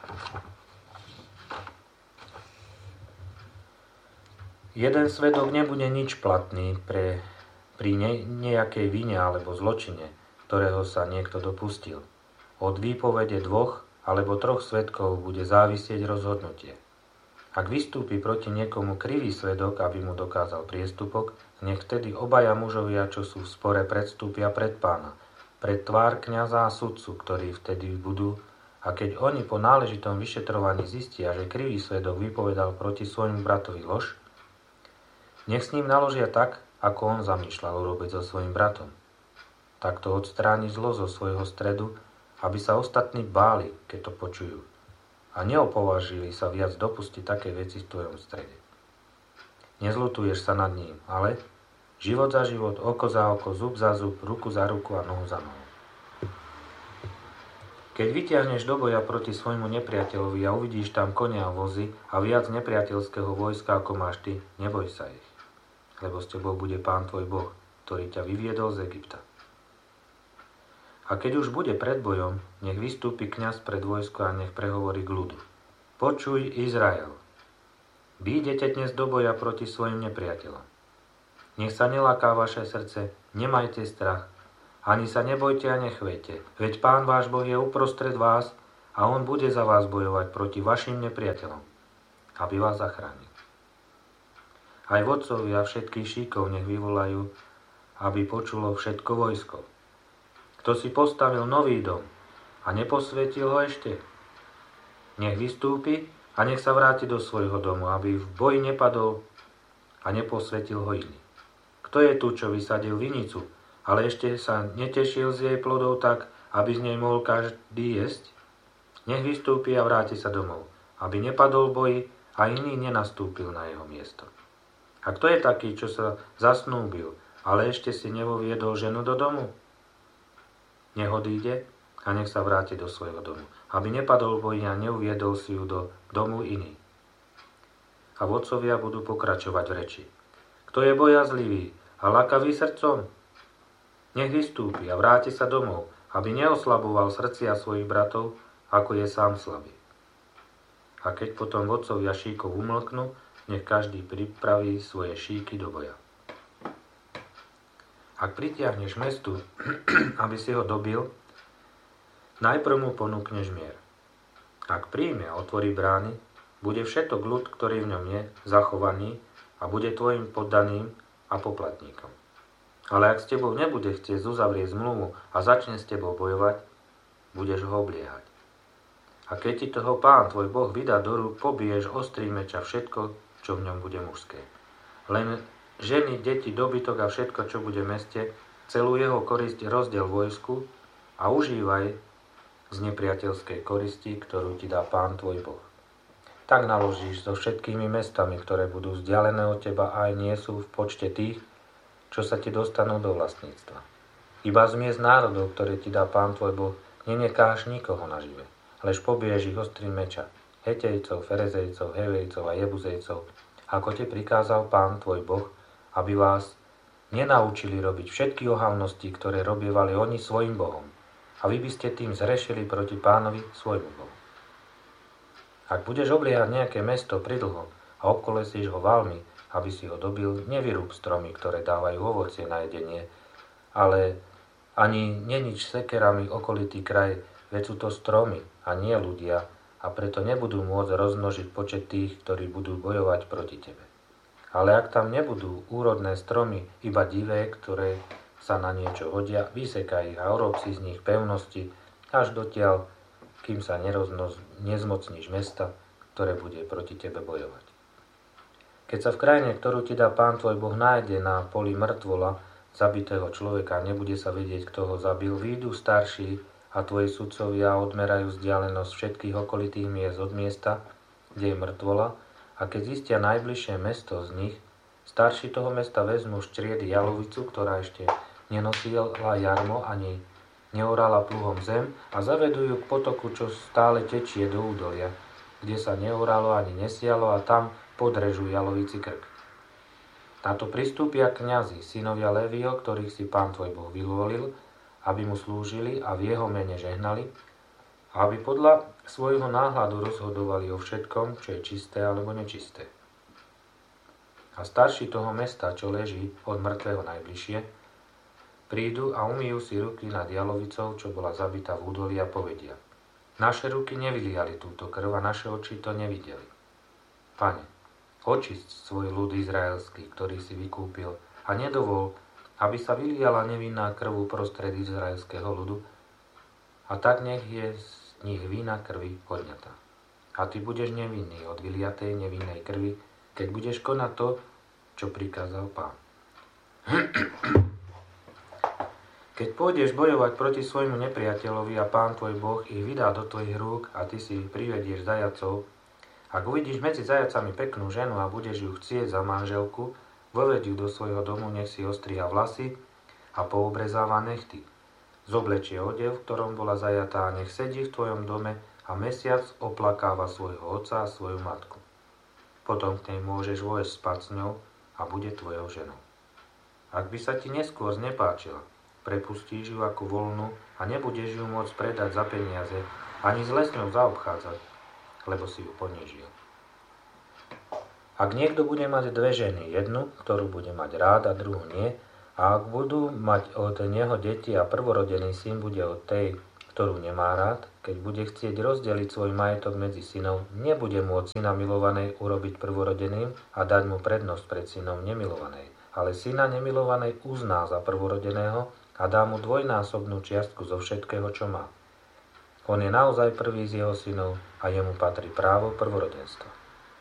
[SPEAKER 1] Jeden svedok nebude nič platný pre, pri ne, nejakej vine alebo zločine, ktorého sa niekto dopustil. Od výpovede dvoch alebo troch svedkov bude závisieť rozhodnutie. Ak vystúpi proti niekomu krivý svedok, aby mu dokázal priestupok, nech vtedy obaja mužovia, čo sú v spore, predstúpia pred Pána, pred tvár kňaza a sudcu, ktorí vtedy budú, a keď oni po náležitom vyšetrovaní zistia, že krivý svedok vypovedal proti svojmu bratovi lož, nech s ním naložia tak, ako on zamýšľal urobiť so svojím bratom. Takto odstráni zlo zo svojho stredu, aby sa ostatní báli, keď to počujú, a neopovažili sa viac dopustiť také veci v tvojom strede. Nezľutuješ sa nad ním, ale život za život, oko za oko, zub za zub, ruku za ruku a nohu za nohu. Keď vytiahneš do boja proti svojmu nepriateľovi a uvidíš tam konia a vozy a viac nepriateľského vojska ako máš ty, neboj sa ich, lebo s tebou bude Pán tvoj Boh, ktorý ťa vyviedol z Egypta. A keď už bude pred bojom, nech vystúpi kňaz pred vojsko a nech prehovorí k ľudu. Počuj, Izrael, Vy idete dnes do boja proti svojim nepriateľom. Nech sa neláká vaše srdce, nemajte strach, ani sa nebojte a nechvejte, veď Pán váš Boh je uprostred vás a On bude za vás bojovať proti vašim nepriateľom, aby vás zachránil. Aj vodcovia všetkých šíkov nech vyvolajú, aby počulo všetko vojsko. Kto si postavil nový dom a neposvetil ho ešte, nech vystúpi a nech sa vráti do svojho domu, aby v boji nepadol a neposvetil ho iný. Kto je tu, čo vysadil vinicu, ale ešte sa netešil z jej plodov tak, aby z nej mohol každý jesť? Nech vystúpi a vráti sa domov, aby nepadol v boji a iný nenastúpil na jeho miesto. A kto je taký, čo sa zasnúbil, ale ešte si nevoviedol ženu do domu? Nech odíde a nech sa vráti do svojho domu, aby nepadol v boji a neuviedol si ju do domu iný. A vodcovia budú pokračovať v reči. Kto je bojazlivý a lakavý srdcom, nech vystúpi a vráti sa domov, aby neoslaboval srdcia svojich bratov, ako je sám slabý. A keď potom vodcovia šíkov umlknú, nech každý pripraví svoje šíky do boja. Ak pritiahneš mestu, aby si ho dobil, najprv mu ponúkneš mier. Ak príjme a otvorí brány, bude všetok ľud, ktorý v ňom je, zachovaný a bude tvojim poddaným a poplatníkom. Ale ak s tebou nebude chcieť uzavrieť zmluvu a začne s tebou bojovať, budeš ho obliehať. A keď ti toho Pán tvoj Boh vydá do rúk, pobiješ ostrým meča všetko, čo v ňom bude mužské. Len ženy, deti, dobytok a všetko, čo bude v meste, celú jeho korisť rozdiel vojsku a užívaj z nepriateľskej koristi, ktorú ti dá Pán tvoj Boh. Tak naložíš so všetkými mestami, ktoré budú vzdialené od teba a aj nie sú v počte tých, čo sa ti dostanú do vlastníctva. Iba z miest národov, ktoré ti dá Pán tvoj Boh, nenecháš nikoho nažive, lež pobiješ ich ostrým meča, Hetejcov, Ferezejcov, Hevejcov a Jebuzejcov, ako ti prikázal Pán tvoj Boh, aby vás nenaučili robiť všetky ohavnosti, ktoré robievali oni svojim Bohom, a vy by ste tým zrešili proti Pánovi svojmu Bohu. Ak budeš obliehať nejaké mesto pridlho a obkolesíš ho valmi, aby si ho dobil, nevyrúb stromy, ktoré dávajú ovocie na jedenie, ale ani nenič sekerami okolitý kraj, veď sú to stromy a nie ľudia, a preto nebudú môcť rozmnožiť počet tých, ktorí budú bojovať proti tebe. Ale ak tam nebudú úrodné stromy, iba divé, ktoré sa na niečo hodia, vysekaj ich a urob si z nich pevnosti, až dotiaľ, kým sa neroznoz, nezmocníš mesta, ktoré bude proti tebe bojovať. Keď sa v krajine, ktorú ti dá Pán tvoj Boh, nájde na poli mŕtvola zabitého človeka, nebude sa vedieť, kto ho zabil, výjdu starší a tvoji sudcovia odmerajú vzdialenosť všetkých okolitých miest od miesta, kde je mŕtvola, a keď zistia najbližšie mesto z nich, starší toho mesta vezmú štriedy jalovicu, ktorá ešte nenosila jarmo ani neorala pluhom zem, a zavedú ju k potoku, čo stále tečie do údolia, kde sa neoralo ani nesialo, a tam podrežú jalovici krk. Na to pristúpia kňazi, synovia Lévio, ktorých si Pán tvoj Boh vyvolil, aby mu slúžili a v jeho mene žehnali, a aby podľa svojho náhľadu rozhodovali o všetkom, čo je čisté alebo nečisté. A starší toho mesta, čo leží od mŕtvého najbližšie, prídu a umýjú si ruky nad jalovicou, čo bola zabitá v údolí, a povedia: naše ruky nevyliali túto krv a naše oči to nevideli. Pane, očisť svoj ľud izraelský, ktorý si vykúpil, a nedovol, aby sa vyliala nevinná krv uprostred izraelského ľudu, a tak nech je z nich vína krvi odňatá. A ty budeš nevinný od vyliatej nevinnej krvi, keď budeš konať to, čo prikázal Pán. Keď pôjdeš bojovať proti svojmu nepriateľovi a Pán tvoj Boh ich vydá do tvojich rúk a ty si privedieš zajacov, ak uvidíš medzi zajacami peknú ženu a budeš ju chcieť za manželku, voveď ju do svojho domu, nech si ostriha vlasy a poobrezáva nechty. Zoblečie odev, v ktorom bola zajatá, a nech sedí v tvojom dome a mesiac oplakáva svojho otca a svoju matku. Potom k nej môžeš vojsť spať s ňou a bude tvojou ženou. Ak by sa ti neskôr znepáčila, prepustíš ju ako voľnú a nebudeš ju môcť predať za peniaze, ani zle s ňou zaobchádzať, lebo si ju ponížil. Ak niekto bude mať dve ženy, jednu, ktorú bude mať rád a druhú nie, a ak budú mať od neho deti a prvorodený syn bude od tej, ktorú nemá rád, keď bude chcieť rozdeliť svoj majetok medzi synov, nebude môcť syna milovanej urobiť prvorodeným a dať mu prednosť pred synom nemilovanej, ale syna nemilovanej uzná za prvorodeného a dá mu dvojnásobnú čiastku zo všetkého, čo má. On je naozaj prvý z jeho synov a jemu patrí právo prvorodenstva.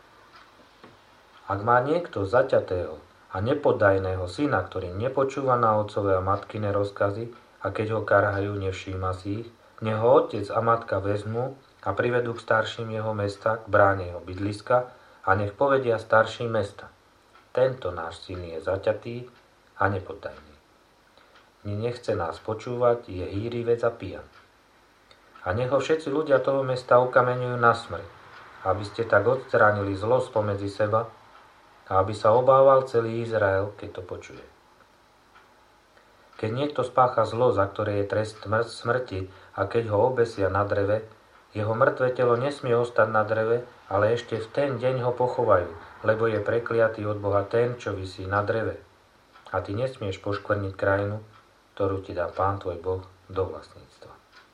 [SPEAKER 1] Ak má niekto zaťatého a nepodajného syna, ktorý nepočúva na otcové a matkine rozkazy a keď ho karhajú, nevšíma si ich, nech ho otec a matka vezmú a privedú k starším jeho mesta, k bráne jeho bydliska a nech povedia starším mesta. Tento náš syn je zaťatý a nepodajný. Nechce nás počúvať, je hýrivec a pijan. A nech ho všetci ľudia toho mesta ukameňujú na smrť, aby ste tak odstránili zlo spomedzi seba, a aby sa obával celý Izrael, keď to počuje. Keď niekto spácha zlo, za ktoré je trest smrti, a keď ho obesia na dreve, jeho mŕtve telo nesmie ostať na dreve, ale ešte v ten deň ho pochovajú, lebo je prekliatý od Boha ten, čo visí na dreve. A ty nesmieš poškvrniť krajinu, ktorú ti dá Pán tvoj Boh do vlastníctva.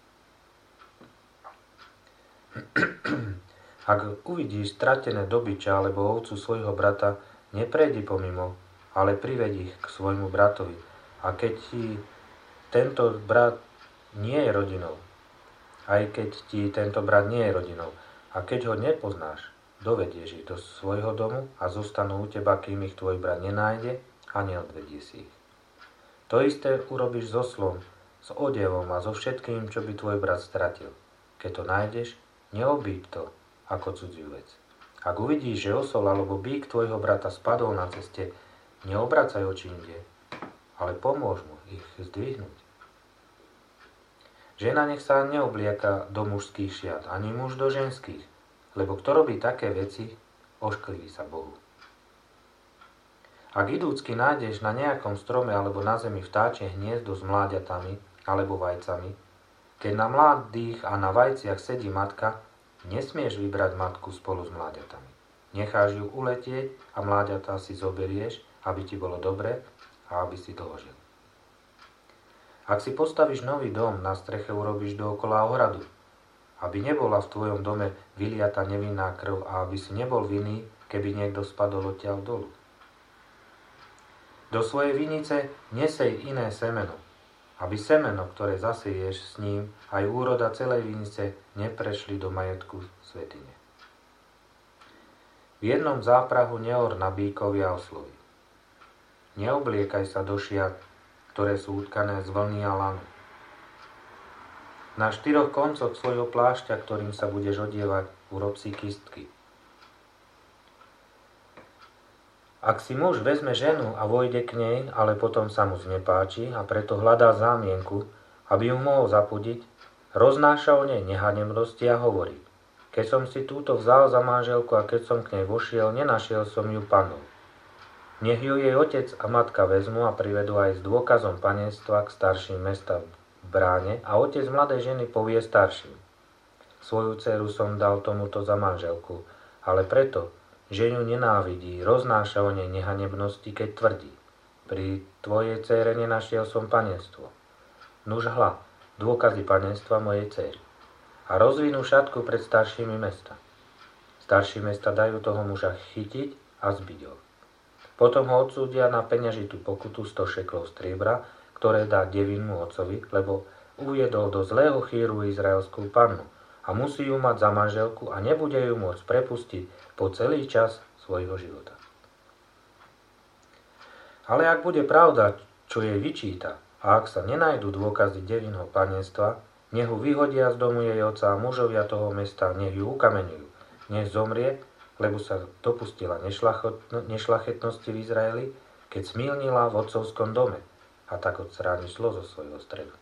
[SPEAKER 1] Ak uvidíš stratené dobyča alebo ovcu svojho brata, neprejdi pomimo, ale priveď ich k svojmu bratovi. A keď ti tento brat nie je rodinou, aj keď ti tento brat nie je rodinou, a keď ho nepoznáš, dovedieš ich do svojho domu a zostanú u teba, kým ich tvoj brat nenájde a neodvedie si ich. To isté urobíš so oslom, s odevom a so všetkým, čo by tvoj brat stratil. Keď to nájdeš, neobíď to ako cudziu vec. Ak uvidíš, že osol alebo bík tvojho brata spadol na ceste, neobracaj oči inde, ale pomôž mu ich zdvihnúť. Žena nech sa neoblieka do mužských šiat, ani muž do ženských, lebo kto robí také veci, oškliví sa Bohu. Ak idúcky nájdeš na nejakom strome alebo na zemi vtáčie hniezdo s mláďatami alebo vajcami, keď na mladých a na vajciach sedí matka, nesmieš vybrať matku spolu s mláďatami. Necháš ju uletieť a mláďatá si zoberieš, aby ti bolo dobre a aby si dlho žil. Ak si postavíš nový dom, na streche urobíš dookola ohradu, aby nebola v tvojom dome vyliata nevinná krv a aby si nebol vinný, keby niekto spadol odtiaľ dolu. Do svojej vinice nesej iné semeno, aby semeno, ktoré zaseješ s ním, aj úroda celej vinice neprešli do majetku svätyne. V jednom záprahu neor na bíkovi a oslovi. Neobliekaj sa do šiat, ktoré sú utkané z vlny a lanu. Na štyroch koncoch svojho plášťa, ktorým sa budeš odievať, urob si kystky. Ak si muž vezme ženu a vojde k nej, ale potom sa mu znepáči a preto hľadá zámienku, aby ju mohol zapudiť, roznáša o nej nehanebnosti a hovorí: keď som si túto vzal za manželku a keď som k nej vošiel, nenašiel som ju panou. Nech ju jej otec a matka vezmu a privedú aj s dôkazom panenstva k starším mesta v bráne a otec mladej ženy povie starším: svoju dceru som dal tomuto za manželku, ale preto, že ju nenávidí, roznáša o nej nehanebnosti, keď tvrdí: pri tvojej dcére nenašiel som panenstvo. Nuž hľa, dôkazy panenstva mojej dcéry. A rozvinú šatku pred staršími mesta. Starší mesta dajú toho muža chytiť a zbiť ho. Potom ho odsúdia na peňažitú pokutu sto šeklov striebra, ktoré dá devinnú otcovi, lebo uviedol do zlého chýru izraelskú pannu a musí ju mať za manželku a nebude ju môcť prepustiť po celý čas svojho života. Ale ak bude pravda, čo jej vyčíta, a ak sa nenajdu dôkazy devinho panenstva, nech ju vyhodia z domu jej otca a mužovia toho mesta, nech ju ukameňujú, nech zomrie, lebo sa dopustila nešlachetnosti v Izraeli, keď smilnila v otcovskom dome a tak odstráni zlo zo svojho stredu.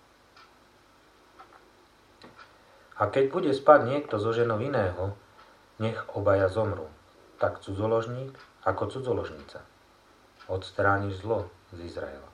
[SPEAKER 1] A keď bude spať niekto so ženou iného, nech obaja zomrú, tak cudzoložník ako cudzoložnica. Odstrániš zlo z Izraela.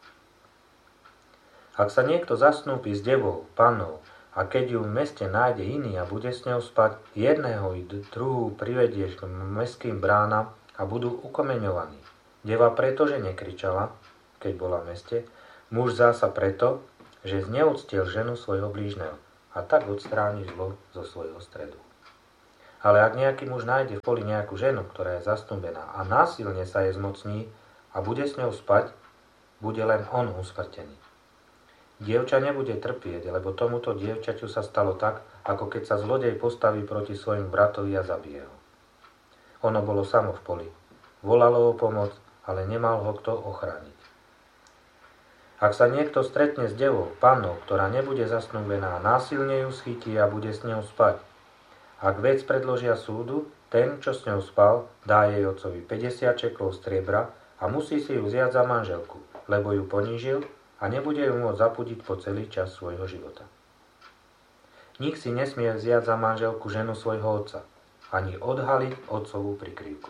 [SPEAKER 1] Ak sa niekto zasnúpi s devou, pannou, a keď ju v meste nájde iný a bude s ňou spať, jedného i druhú privedieš k mestským bránam a budú ukomeňovaní. Deva preto, že nekričala, keď bola v meste, muž zasa preto, že zneúctil ženu svojho blížneho a tak odstráni zlo zo svojho stredu. Ale ak nejaký muž nájde v poli nejakú ženu, ktorá je zasnúbená a násilne sa jej zmocní a bude s ňou spať, bude len on usmrtený. Dievča nebude trpieť, lebo tomuto dievčaťu sa stalo tak, ako keď sa zlodej postaví proti svojmu bratovi a zabije ho. Ono bolo samo v poli. Volalo o pomoc, ale nemal ho kto ochrániť. Ak sa niekto stretne s devou, pannou, ktorá nebude zasnúbená, násilne ju schytí a bude s ňou spať. Ak vec predložia súdu, ten, čo s ňou spal, dá jej otcovi päťdesiat šeklov striebra a musí si ju vziať za manželku, lebo ju ponížil a nebude ju môcť zapudiť po celý čas svojho života. Nik si nesmie vziať za manželku ženu svojho otca, ani odhaliť otcovú prikrývku.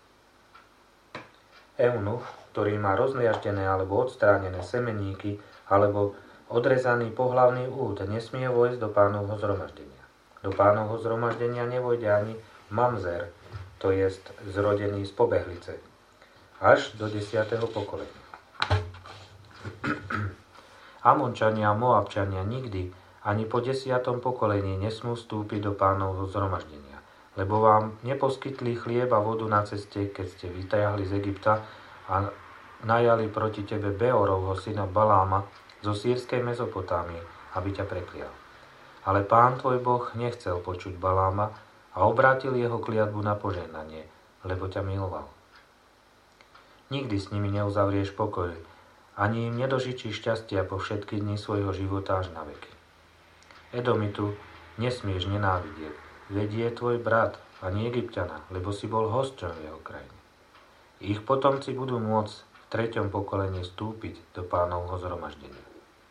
[SPEAKER 1] Eunuch, ktorý má rozliaždené alebo odstránené semeníky alebo odrezaný pohlavný úd, nesmie vojsť do pánovho zhromaždenia. Do pánovho zhromaždenia nevojde ani mamzer, to jest zrodený z pobehlice, až do desiateho pokolenia. Amončania a Moabčania nikdy ani po desiatom pokolení nesmú vstúpiť do pánovho zhromaždenia, lebo vám neposkytli chlieb a vodu na ceste, keď ste vytajahli z Egypta a najali proti tebe Beorovho syna Baláma zo sýrskej Mezopotámie, aby ťa preklial. Ale Pán tvoj Boh nechcel počuť Baláma a obrátil jeho kliatbu na požehnanie, lebo ťa miloval. Nikdy s nimi neuzavrieš pokoj, ani im nedožičíš šťastia po všetky dni svojho života až na veky. Edomitu nesmieš nenávidieť, veď je tvoj brat, ani Egypťana, lebo si bol hosťom v jeho krajine. Ich potomci budú môcť v treťom pokolení vstúpiť do pánovho zhromaždenia.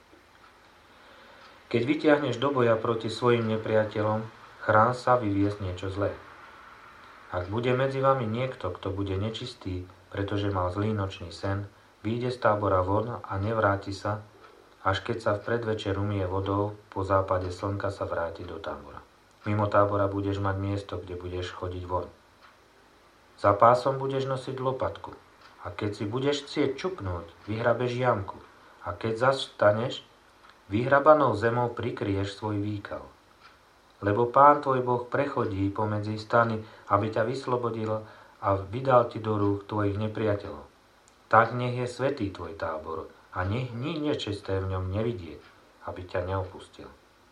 [SPEAKER 1] Keď vytiahneš do boja proti svojim nepriateľom, chrán sa vyviesť niečo zlé. Ak bude medzi vami niekto, kto bude nečistý, pretože mal zlý nočný sen, vyjde z tábora von a nevráti sa, až keď sa v predvečer umie vodou, po západe slnka sa vráti do tábora. Mimo tábora budeš mať miesto, kde budeš chodiť von. Za pásom budeš nosiť lopatku a keď si budeš chcieť čupnúť, vyhrabeš jamku a keď zastaneš, vyhrabanou zemou prikryješ svoj výkal. Lebo Pán tvoj Boh prechodí pomedzi stany, aby ťa vyslobodil a vydal ti do rúk tvojich nepriateľov. Tak nech je svätý tvoj tábor a nech nič nečisté v ňom nevidie, aby ťa neopustil.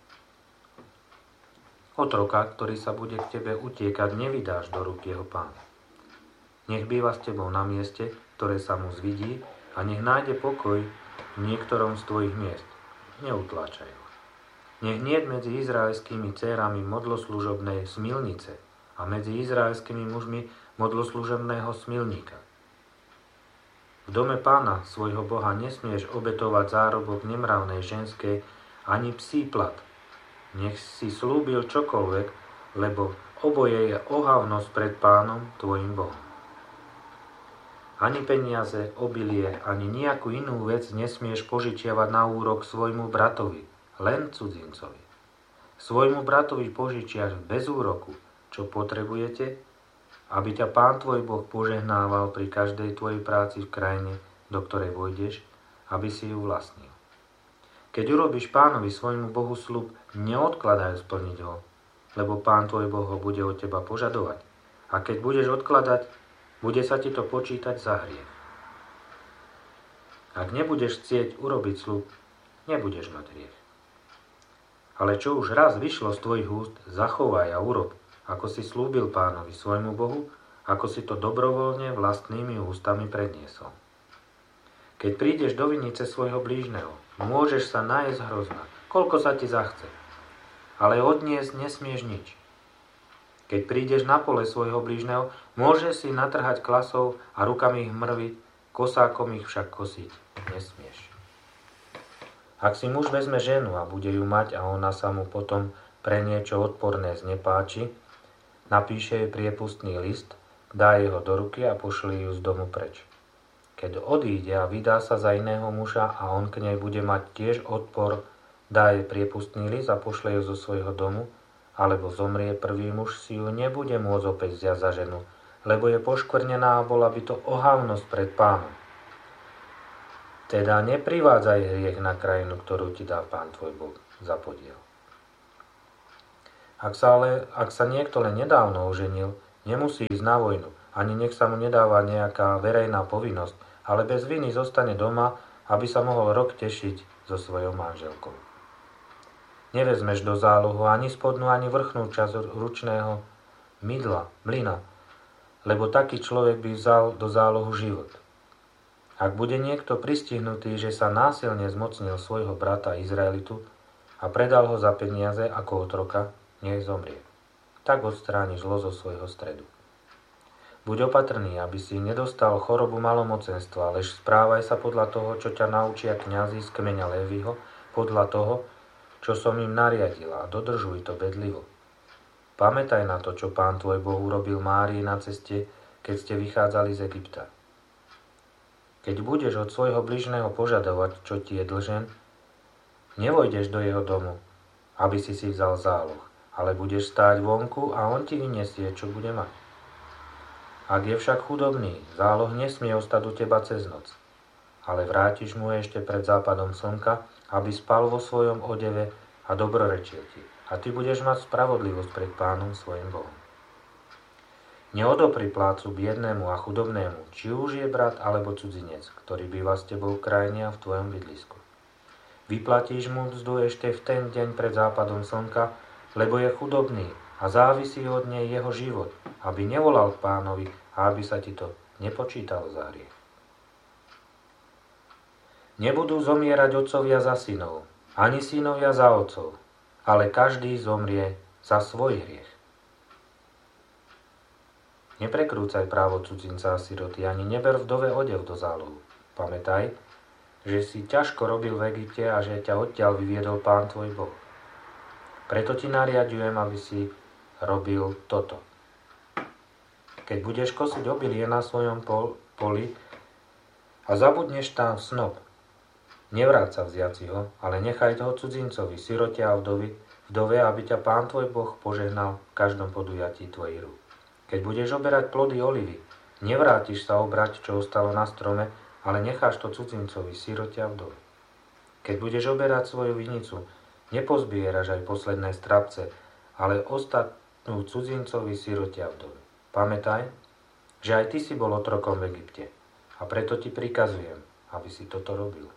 [SPEAKER 1] Otroka, ktorý sa bude k tebe utiekať, nevydáš do rúk jeho pána. Nech býva s tebou na mieste, ktoré sa mu zvidí, a nech nájde pokoj v niektorom z tvojich miest. Neutláčaj ho. Nech niet medzi izraelskými dcérami modloslužobnej smilnice a medzi izraelskými mužmi modloslužobného smilníka. V dome Pána svojho Boha nesmieš obetovať zárobok nemravnej ženskej ani psí plat. Nech si slúbil čokoľvek, lebo oboje je ohavnosť pred Pánom tvojim Bohom. Ani peniaze, obilie, ani nejakú inú vec nesmieš požičiavať na úrok svojmu bratovi, len cudzincovi. Svojmu bratovi požičiaš bez úroku, čo potrebujete, aby ťa Pán tvoj Boh požehnával pri každej tvojej práci v krajine, do ktorej vojdeš, aby si ju vlastnil. Keď urobíš Pánovi svojmu Bohu sľub, neodkladaj splniť ho, lebo Pán tvoj Boh ho bude od teba požadovať. A keď budeš odkladať, bude sa ti to počítať za hriech. Ak nebudeš chcieť urobiť sľub, nebudeš mať hriech. Ale čo už raz vyšlo z tvojich úst, zachovaj a urob, ako si slúbil Pánovi svojmu Bohu, ako si to dobrovoľne vlastnými ústami predniesol. Keď prídeš do vinice svojho blížneho, môžeš sa nájsť hrozna, koľko sa ti zachce, ale odniesť nesmieš nič. Keď prídeš na pole svojho blížneho, môžeš si natrhať klasov a rukami ich mrviť, kosákom ich však kosiť nesmieš. Ak si muž vezme ženu a bude ju mať a ona sa mu potom pre niečo odporné znepáči, napíše jej priepustný list, dá jej ho do ruky a pošli ju z domu preč. Keď odíde a vydá sa za iného muža a on k nej bude mať tiež odpor, dá jej priepustný list a pošle ju zo svojho domu, alebo zomrie prvý muž, si ju nebude môcť opäť vziať za ženu, lebo je poškvrnená a bola by to ohavnosť pred Pánom. Teda neprivádzaj hriech na krajinu, ktorú ti dá Pán tvoj Boh za podiel. Ak sa, ale, ak sa niekto len nedávno oženil, nemusí ísť na vojnu, ani nech sa mu nedáva nejaká verejná povinnosť, ale bez viny zostane doma, aby sa mohol rok tešiť so svojou manželkou. Nevezmeš do zálohu ani spodnú, ani vrchnú časť ručného mydla, mlyna, lebo taký človek by vzal do zálohu život. Ak bude niekto pristihnutý, že sa násilne zmocnil svojho brata Izraelitu a predal ho za peniaze ako otroka, nech zomrie. Tak odstráni zlo zo svojho stredu. Buď opatrný, aby si nedostal chorobu malomocenstva, lež správaj sa podľa toho, čo ťa naučia kňazi z kmeňa Léviho, podľa toho, čo som im nariadil, a dodržuj to bedlivo. Pamätaj na to, čo Pán tvoj Boh urobil Márii na ceste, keď ste vychádzali z Egypta. Keď budeš od svojho bližného požadovať, čo ti je dlžen, nevojdeš do jeho domu, aby si si vzal záloh, ale budeš stáť vonku a on ti vyniesie, čo bude mať. Ak je však chudobný, záloh nesmie ostať u teba cez noc, ale vrátiš mu ešte pred západom slnka, aby spal vo svojom odeve a dobrorečil ti. A ty budeš mať spravodlivosť pred Pánom svojim Bohom. Neodopri plácu biednému a chudobnému, či už je brat alebo cudzinec, ktorý býva s tebou v krajine a v tvojom bydlisku. Vyplatíš mu mzdu ešte v ten deň pred západom slnka, lebo je chudobný a závisí od nej jeho život, aby nevolal k Pánovi a aby sa ti to nepočítalo za hriech. Nebudú zomierať otcovia za synov, ani synovia za otcov, ale každý zomrie za svoj hriech. Neprekrúcaj právo cudzinca a siroty, ani neber vdove odev do zálohu. Pamätaj, že si ťažko robil v Egypte a že ťa odtiaľ vyviedol Pán tvoj Boh. Preto ti nariadujem, aby si robil toto. Keď budeš kosiť obilie na svojom pol, poli a zabudneš tam snop, nevráť sa vziať si ho, ale nechaj toho cudzincovi, sirote a vdovi, vdove, aby ťa Pán tvoj Boh požehnal v každom podujatí tvojich rúk. Keď budeš oberať plody olivy, nevrátiš sa obrať, čo ostalo na strome, ale necháš to cudzincovi, sirote a vdove. Keď budeš oberať svoju vinicu, nepozbieraš aj posledné strapce, ale ostatnú cudzincovi, sirote a vdove. Pamätaj, že aj ty si bol otrokom v Egypte a preto ti prikazujem, aby si toto robil.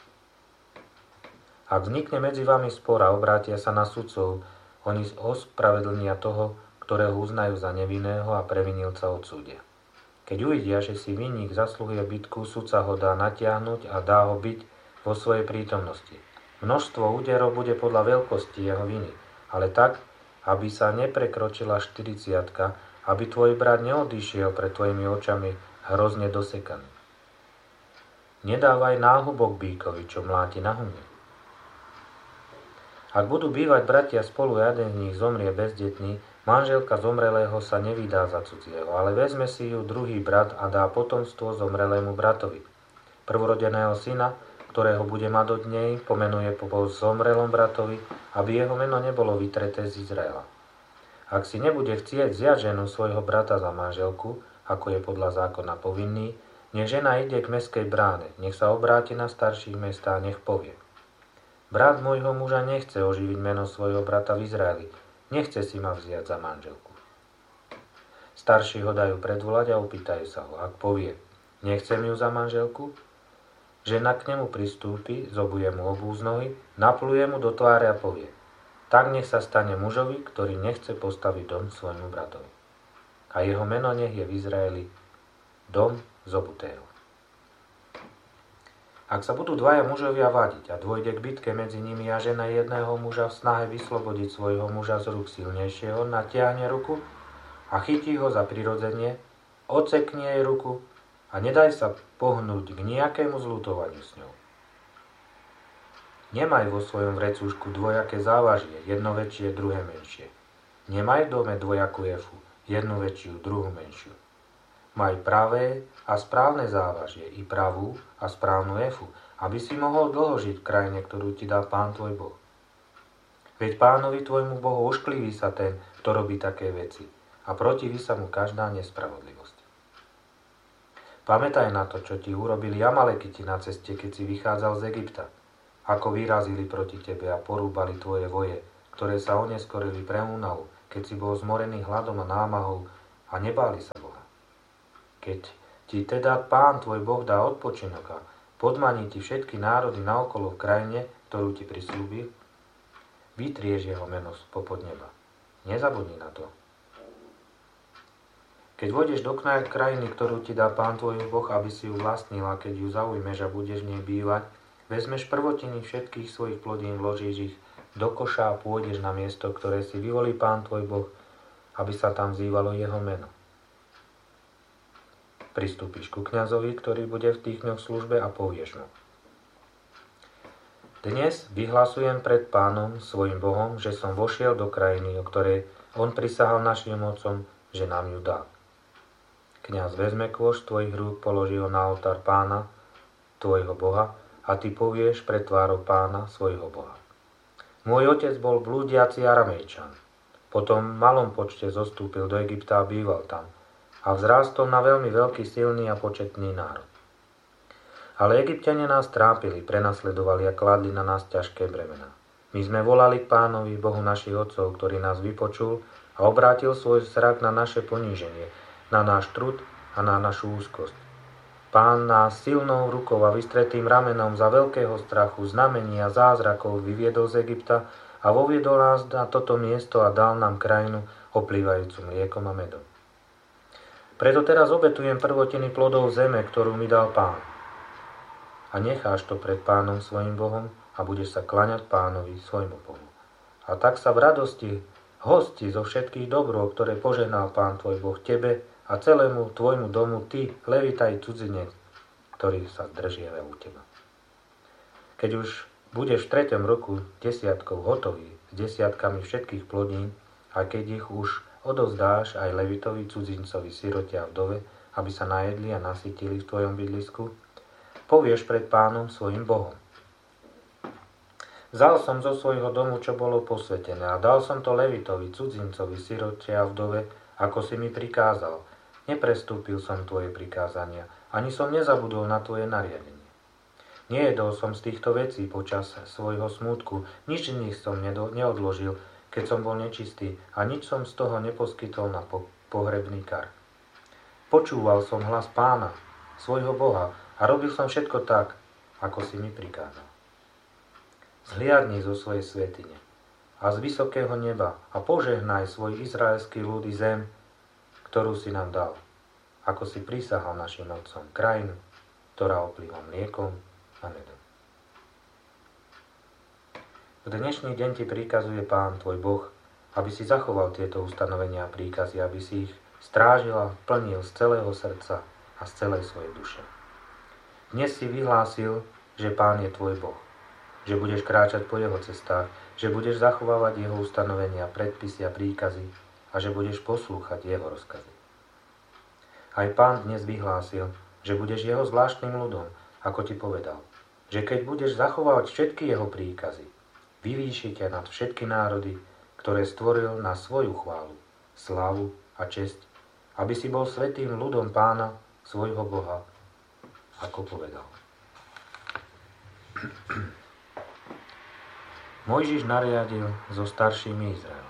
[SPEAKER 1] Ak vznikne medzi vami spor a obrátia sa na sudcov, oni ospravedlnia toho, ktorého uznajú za nevinného a previnilca odsúdia. Keď uvidia, že si vinník zasluhuje bitku, sudca ho dá natiahnuť a dá ho byť vo svojej prítomnosti. Množstvo úderov bude podľa veľkosti jeho viny, ale tak, aby sa neprekročila štyridsiatka, aby tvoj brat neodišiel pred tvojimi očami hrozne dosekaný. Nedávaj náhubok bíkovi, čo mláti na humne. Ak budú bývať bratia spolu a jeden z nich zomrie bezdetný, manželka zomrelého sa nevydá za cudzieho, ale vezme si ju druhý brat a dá potomstvo zomrelému bratovi. Prvorodeného syna, ktorého bude mať od nej, pomenuje po zomrelom bratovi, aby jeho meno nebolo vytreté z Izraela. Ak si nebude chcieť vziať ženu svojho brata za manželku, ako je podľa zákona povinný, nech žena ide k mestskej bráne, nech sa obráti na starších mestá a nech povie: Brat môjho muža nechce oživiť meno svojho brata v Izraeli, nechce si ma vziať za manželku. Starší ho dajú predvolať a opýtajú sa ho. Ak povie: nechcem ju za manželku, žena k nemu pristúpi, zobuje mu obú z nohy, napluje mu do tváre a povie: tak nech sa stane mužovi, ktorý nechce postaviť dom svojmu bratovi. A jeho meno nech je v Izraeli dom zobutého. Ak sa budú dvaja mužovia vadiť a dôjde k bitke medzi nimi a žena jedného muža v snahe vyslobodiť svojho muža z rúk silnejšieho, natiahne ruku a chytí ho za prirodzenie, odseknie jej ruku a nedaj sa pohnúť k nejakému zľutovaniu s ňou. Nemaj vo svojom vrecúšku dvojaké závažie, jedno väčšie, druhé menšie. Nemaj v dome dvojakú efu, jednu väčšiu, druhú menšiu. Maj pravé a správne závažie, i pravú a správnu efu, aby si mohol dlho žiť v krajine, ktorú ti dá Pán tvoj Boh. Veď Pánovi tvojmu Bohu ošklíví sa ten, kto robí také veci. a protiví sa mu každá nespravodlivosť. Pamätaj na to, čo ti urobili Amalekiti na ceste, keď si vychádzal z Egypta, ako vyrazili proti tebe a porúbali tvoje voje, ktoré sa oneskorili pre únavu, keď si bol zmorený hladom a námahou a nebáli sa Boha. Keď ti teda Pán tvoj Boh dá odpočinok a podmaní ti všetky národy naokolo v krajine, ktorú ti prisľúbil, vytrieš jeho meno spopod neba. Nezabudni na to. Keď vôjdeš do krajiny, ktorú ti dá Pán tvoj Boh, aby si ju vlastnil, a keď ju zaujmeš a budeš v nej bývať, vezmeš prvotiny všetkých svojich plodín, vložíš ich do koša a pôjdeš na miesto, ktoré si vyvolí Pán tvoj Boh, aby sa tam vzývalo jeho meno. Pristúpiš ku kňazovi, ktorý bude v tých dňoch v službe, a povieš mu: Dnes vyhlasujem pred Pánom, svojim Bohom, že som vošiel do krajiny, o ktorej on prisahal našim otcom, že nám ju dá. Kňaz vezme kôš tvojich rúk, položí ho na oltár Pána, tvojho Boha, a ty povieš pred tvárou Pána, svojho Boha: Môj otec bol blúdiaci Aramejčan. Potom v malom počte zostúpil do Egypta a býval tam a vzrástol na veľmi veľký, silný a početný národ. Ale Egypťania nás trápili, prenasledovali a kladli na nás ťažké bremená. My sme volali k Pánovi, Bohu našich otcov, ktorý nás vypočul a obrátil svoj zrak na naše poníženie, na náš trud a na našu úzkosť. Pán nás silnou rukou a vystretým ramenom za veľkého strachu, znamení a zázrakov vyviedol z Egypta a voviedol nás na toto miesto a dal nám krajinu oplývajúcu mliekom a medom. Preto teraz obetujem prvotiny plodov zeme, ktorú mi dal Pán. A necháš to pred Pánom svojim Bohom a budeš sa klaňať Pánovi svojmu Bohu. A tak sa v radosti hosti zo všetkých dobrov, ktoré požehnal Pán tvoj Boh tebe a celému tvojmu domu, ty, Levitaj, cudzinec, ktorý sa zdržiava u teba. Keď už budeš v treťom roku desiatkov hotový s desiatkami všetkých plodín, a keď ich už odovzdáš aj Levitovi, cudzincovi, sirote a vdove, aby sa najedli a nasytili v tvojom bydlisku, povieš pred Pánom svojim Bohom: Vzal som zo svojho domu, čo bolo posvetené, a dal som to Levitovi, cudzincovi, sirote a vdove, ako si mi prikázal. Neprestúpil som tvoje prikázania, ani som nezabudol na tvoje nariadenie. Nejedol som z týchto vecí počas svojho smútku, nič z nich som neodložil, keď som bol nečistý, a nič som z toho neposkytol na po- pohrebný kar. Počúval som hlas Pána, svojho Boha, a robil som všetko tak, ako si mi prikázal. Zhliadni zo svojej svätyne a z vysokého neba a požehnaj svoj izraelský ľud i zem, ktorú si nám dal, ako si prisahal našim otcom, krajinu, ktorá oplýva mliekom a medom. V dnešný deň ti prikazuje Pán tvoj Boh, aby si zachoval tieto ustanovenia a príkazy, aby si ich strážil a plnil z celého srdca a z celej svojej duše. Dnes si vyhlásil, že Pán je tvoj Boh, že budeš kráčať po jeho cestách, že budeš zachovávať jeho ustanovenia, predpisy a príkazy a že budeš poslúchať jeho rozkazy. Aj Pán dnes vyhlásil, že budeš jeho zvláštnym ľudom, ako ti povedal, že keď budeš zachovávať všetky jeho príkazy, vyvýši ťa nad všetky národy, ktoré stvoril na svoju chválu, slávu a česť, aby si bol svätým ľudom Pána, svojho Boha, ako povedal. Mojžiš nariadil so staršími Izraela: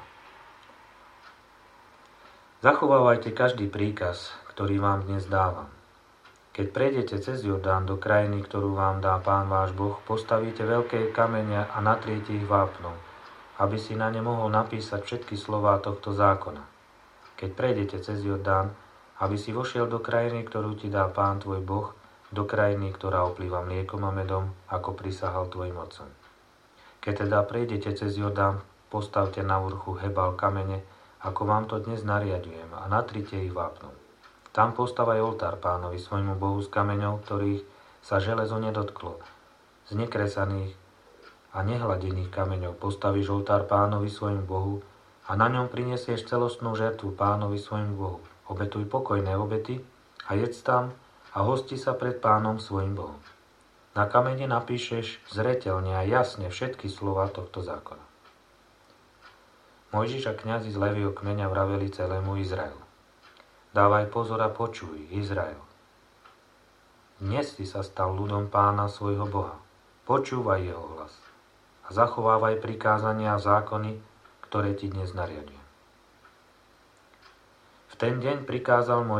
[SPEAKER 1] Zachovávajte každý príkaz, ktorý vám dnes dávam. Keď prejdete cez Jordán do krajiny, ktorú vám dá Pán váš Boh, postavíte veľké kamene a natriete ich vápnom, aby si na ne mohol napísať všetky slová tohto zákona. Keď prejdete cez Jordán, aby si vošiel do krajiny, ktorú ti dá Pán tvoj Boh, do krajiny, ktorá oplýva mliekom a medom, ako prisahal tvojim otcom. Keď teda prejdete cez Jordán, postavte na vrchu Hebal kamene, ako vám to dnes nariadujem, a natrite ich vápnom. Tam postavaj oltár Pánovi, svojmu Bohu, z kameňov, ktorých sa železo nedotklo. Z nekresaných a nehladených kameňov postavíš oltár Pánovi, svojmu Bohu, a na ňom prinesieš celostnú žertvu Pánovi, svojmu Bohu. Obetuj pokojné obety a jedz tam a hosti sa pred Pánom, svojim Bohom. Na kamene napíšeš zreteľne a jasne všetky slová tohto zákona. Mojžiš a kňazi z Leviho kmeňa vraveli celému Izraelu. Dávaj pozor a počuj, Izrael. Dnes si sa stal ľudom Pána svojho Boha. Počúvaj jeho hlas a zachovávaj prikázania a zákony, ktoré ti dnes nariadujem. V ten deň prikázal Mojžiš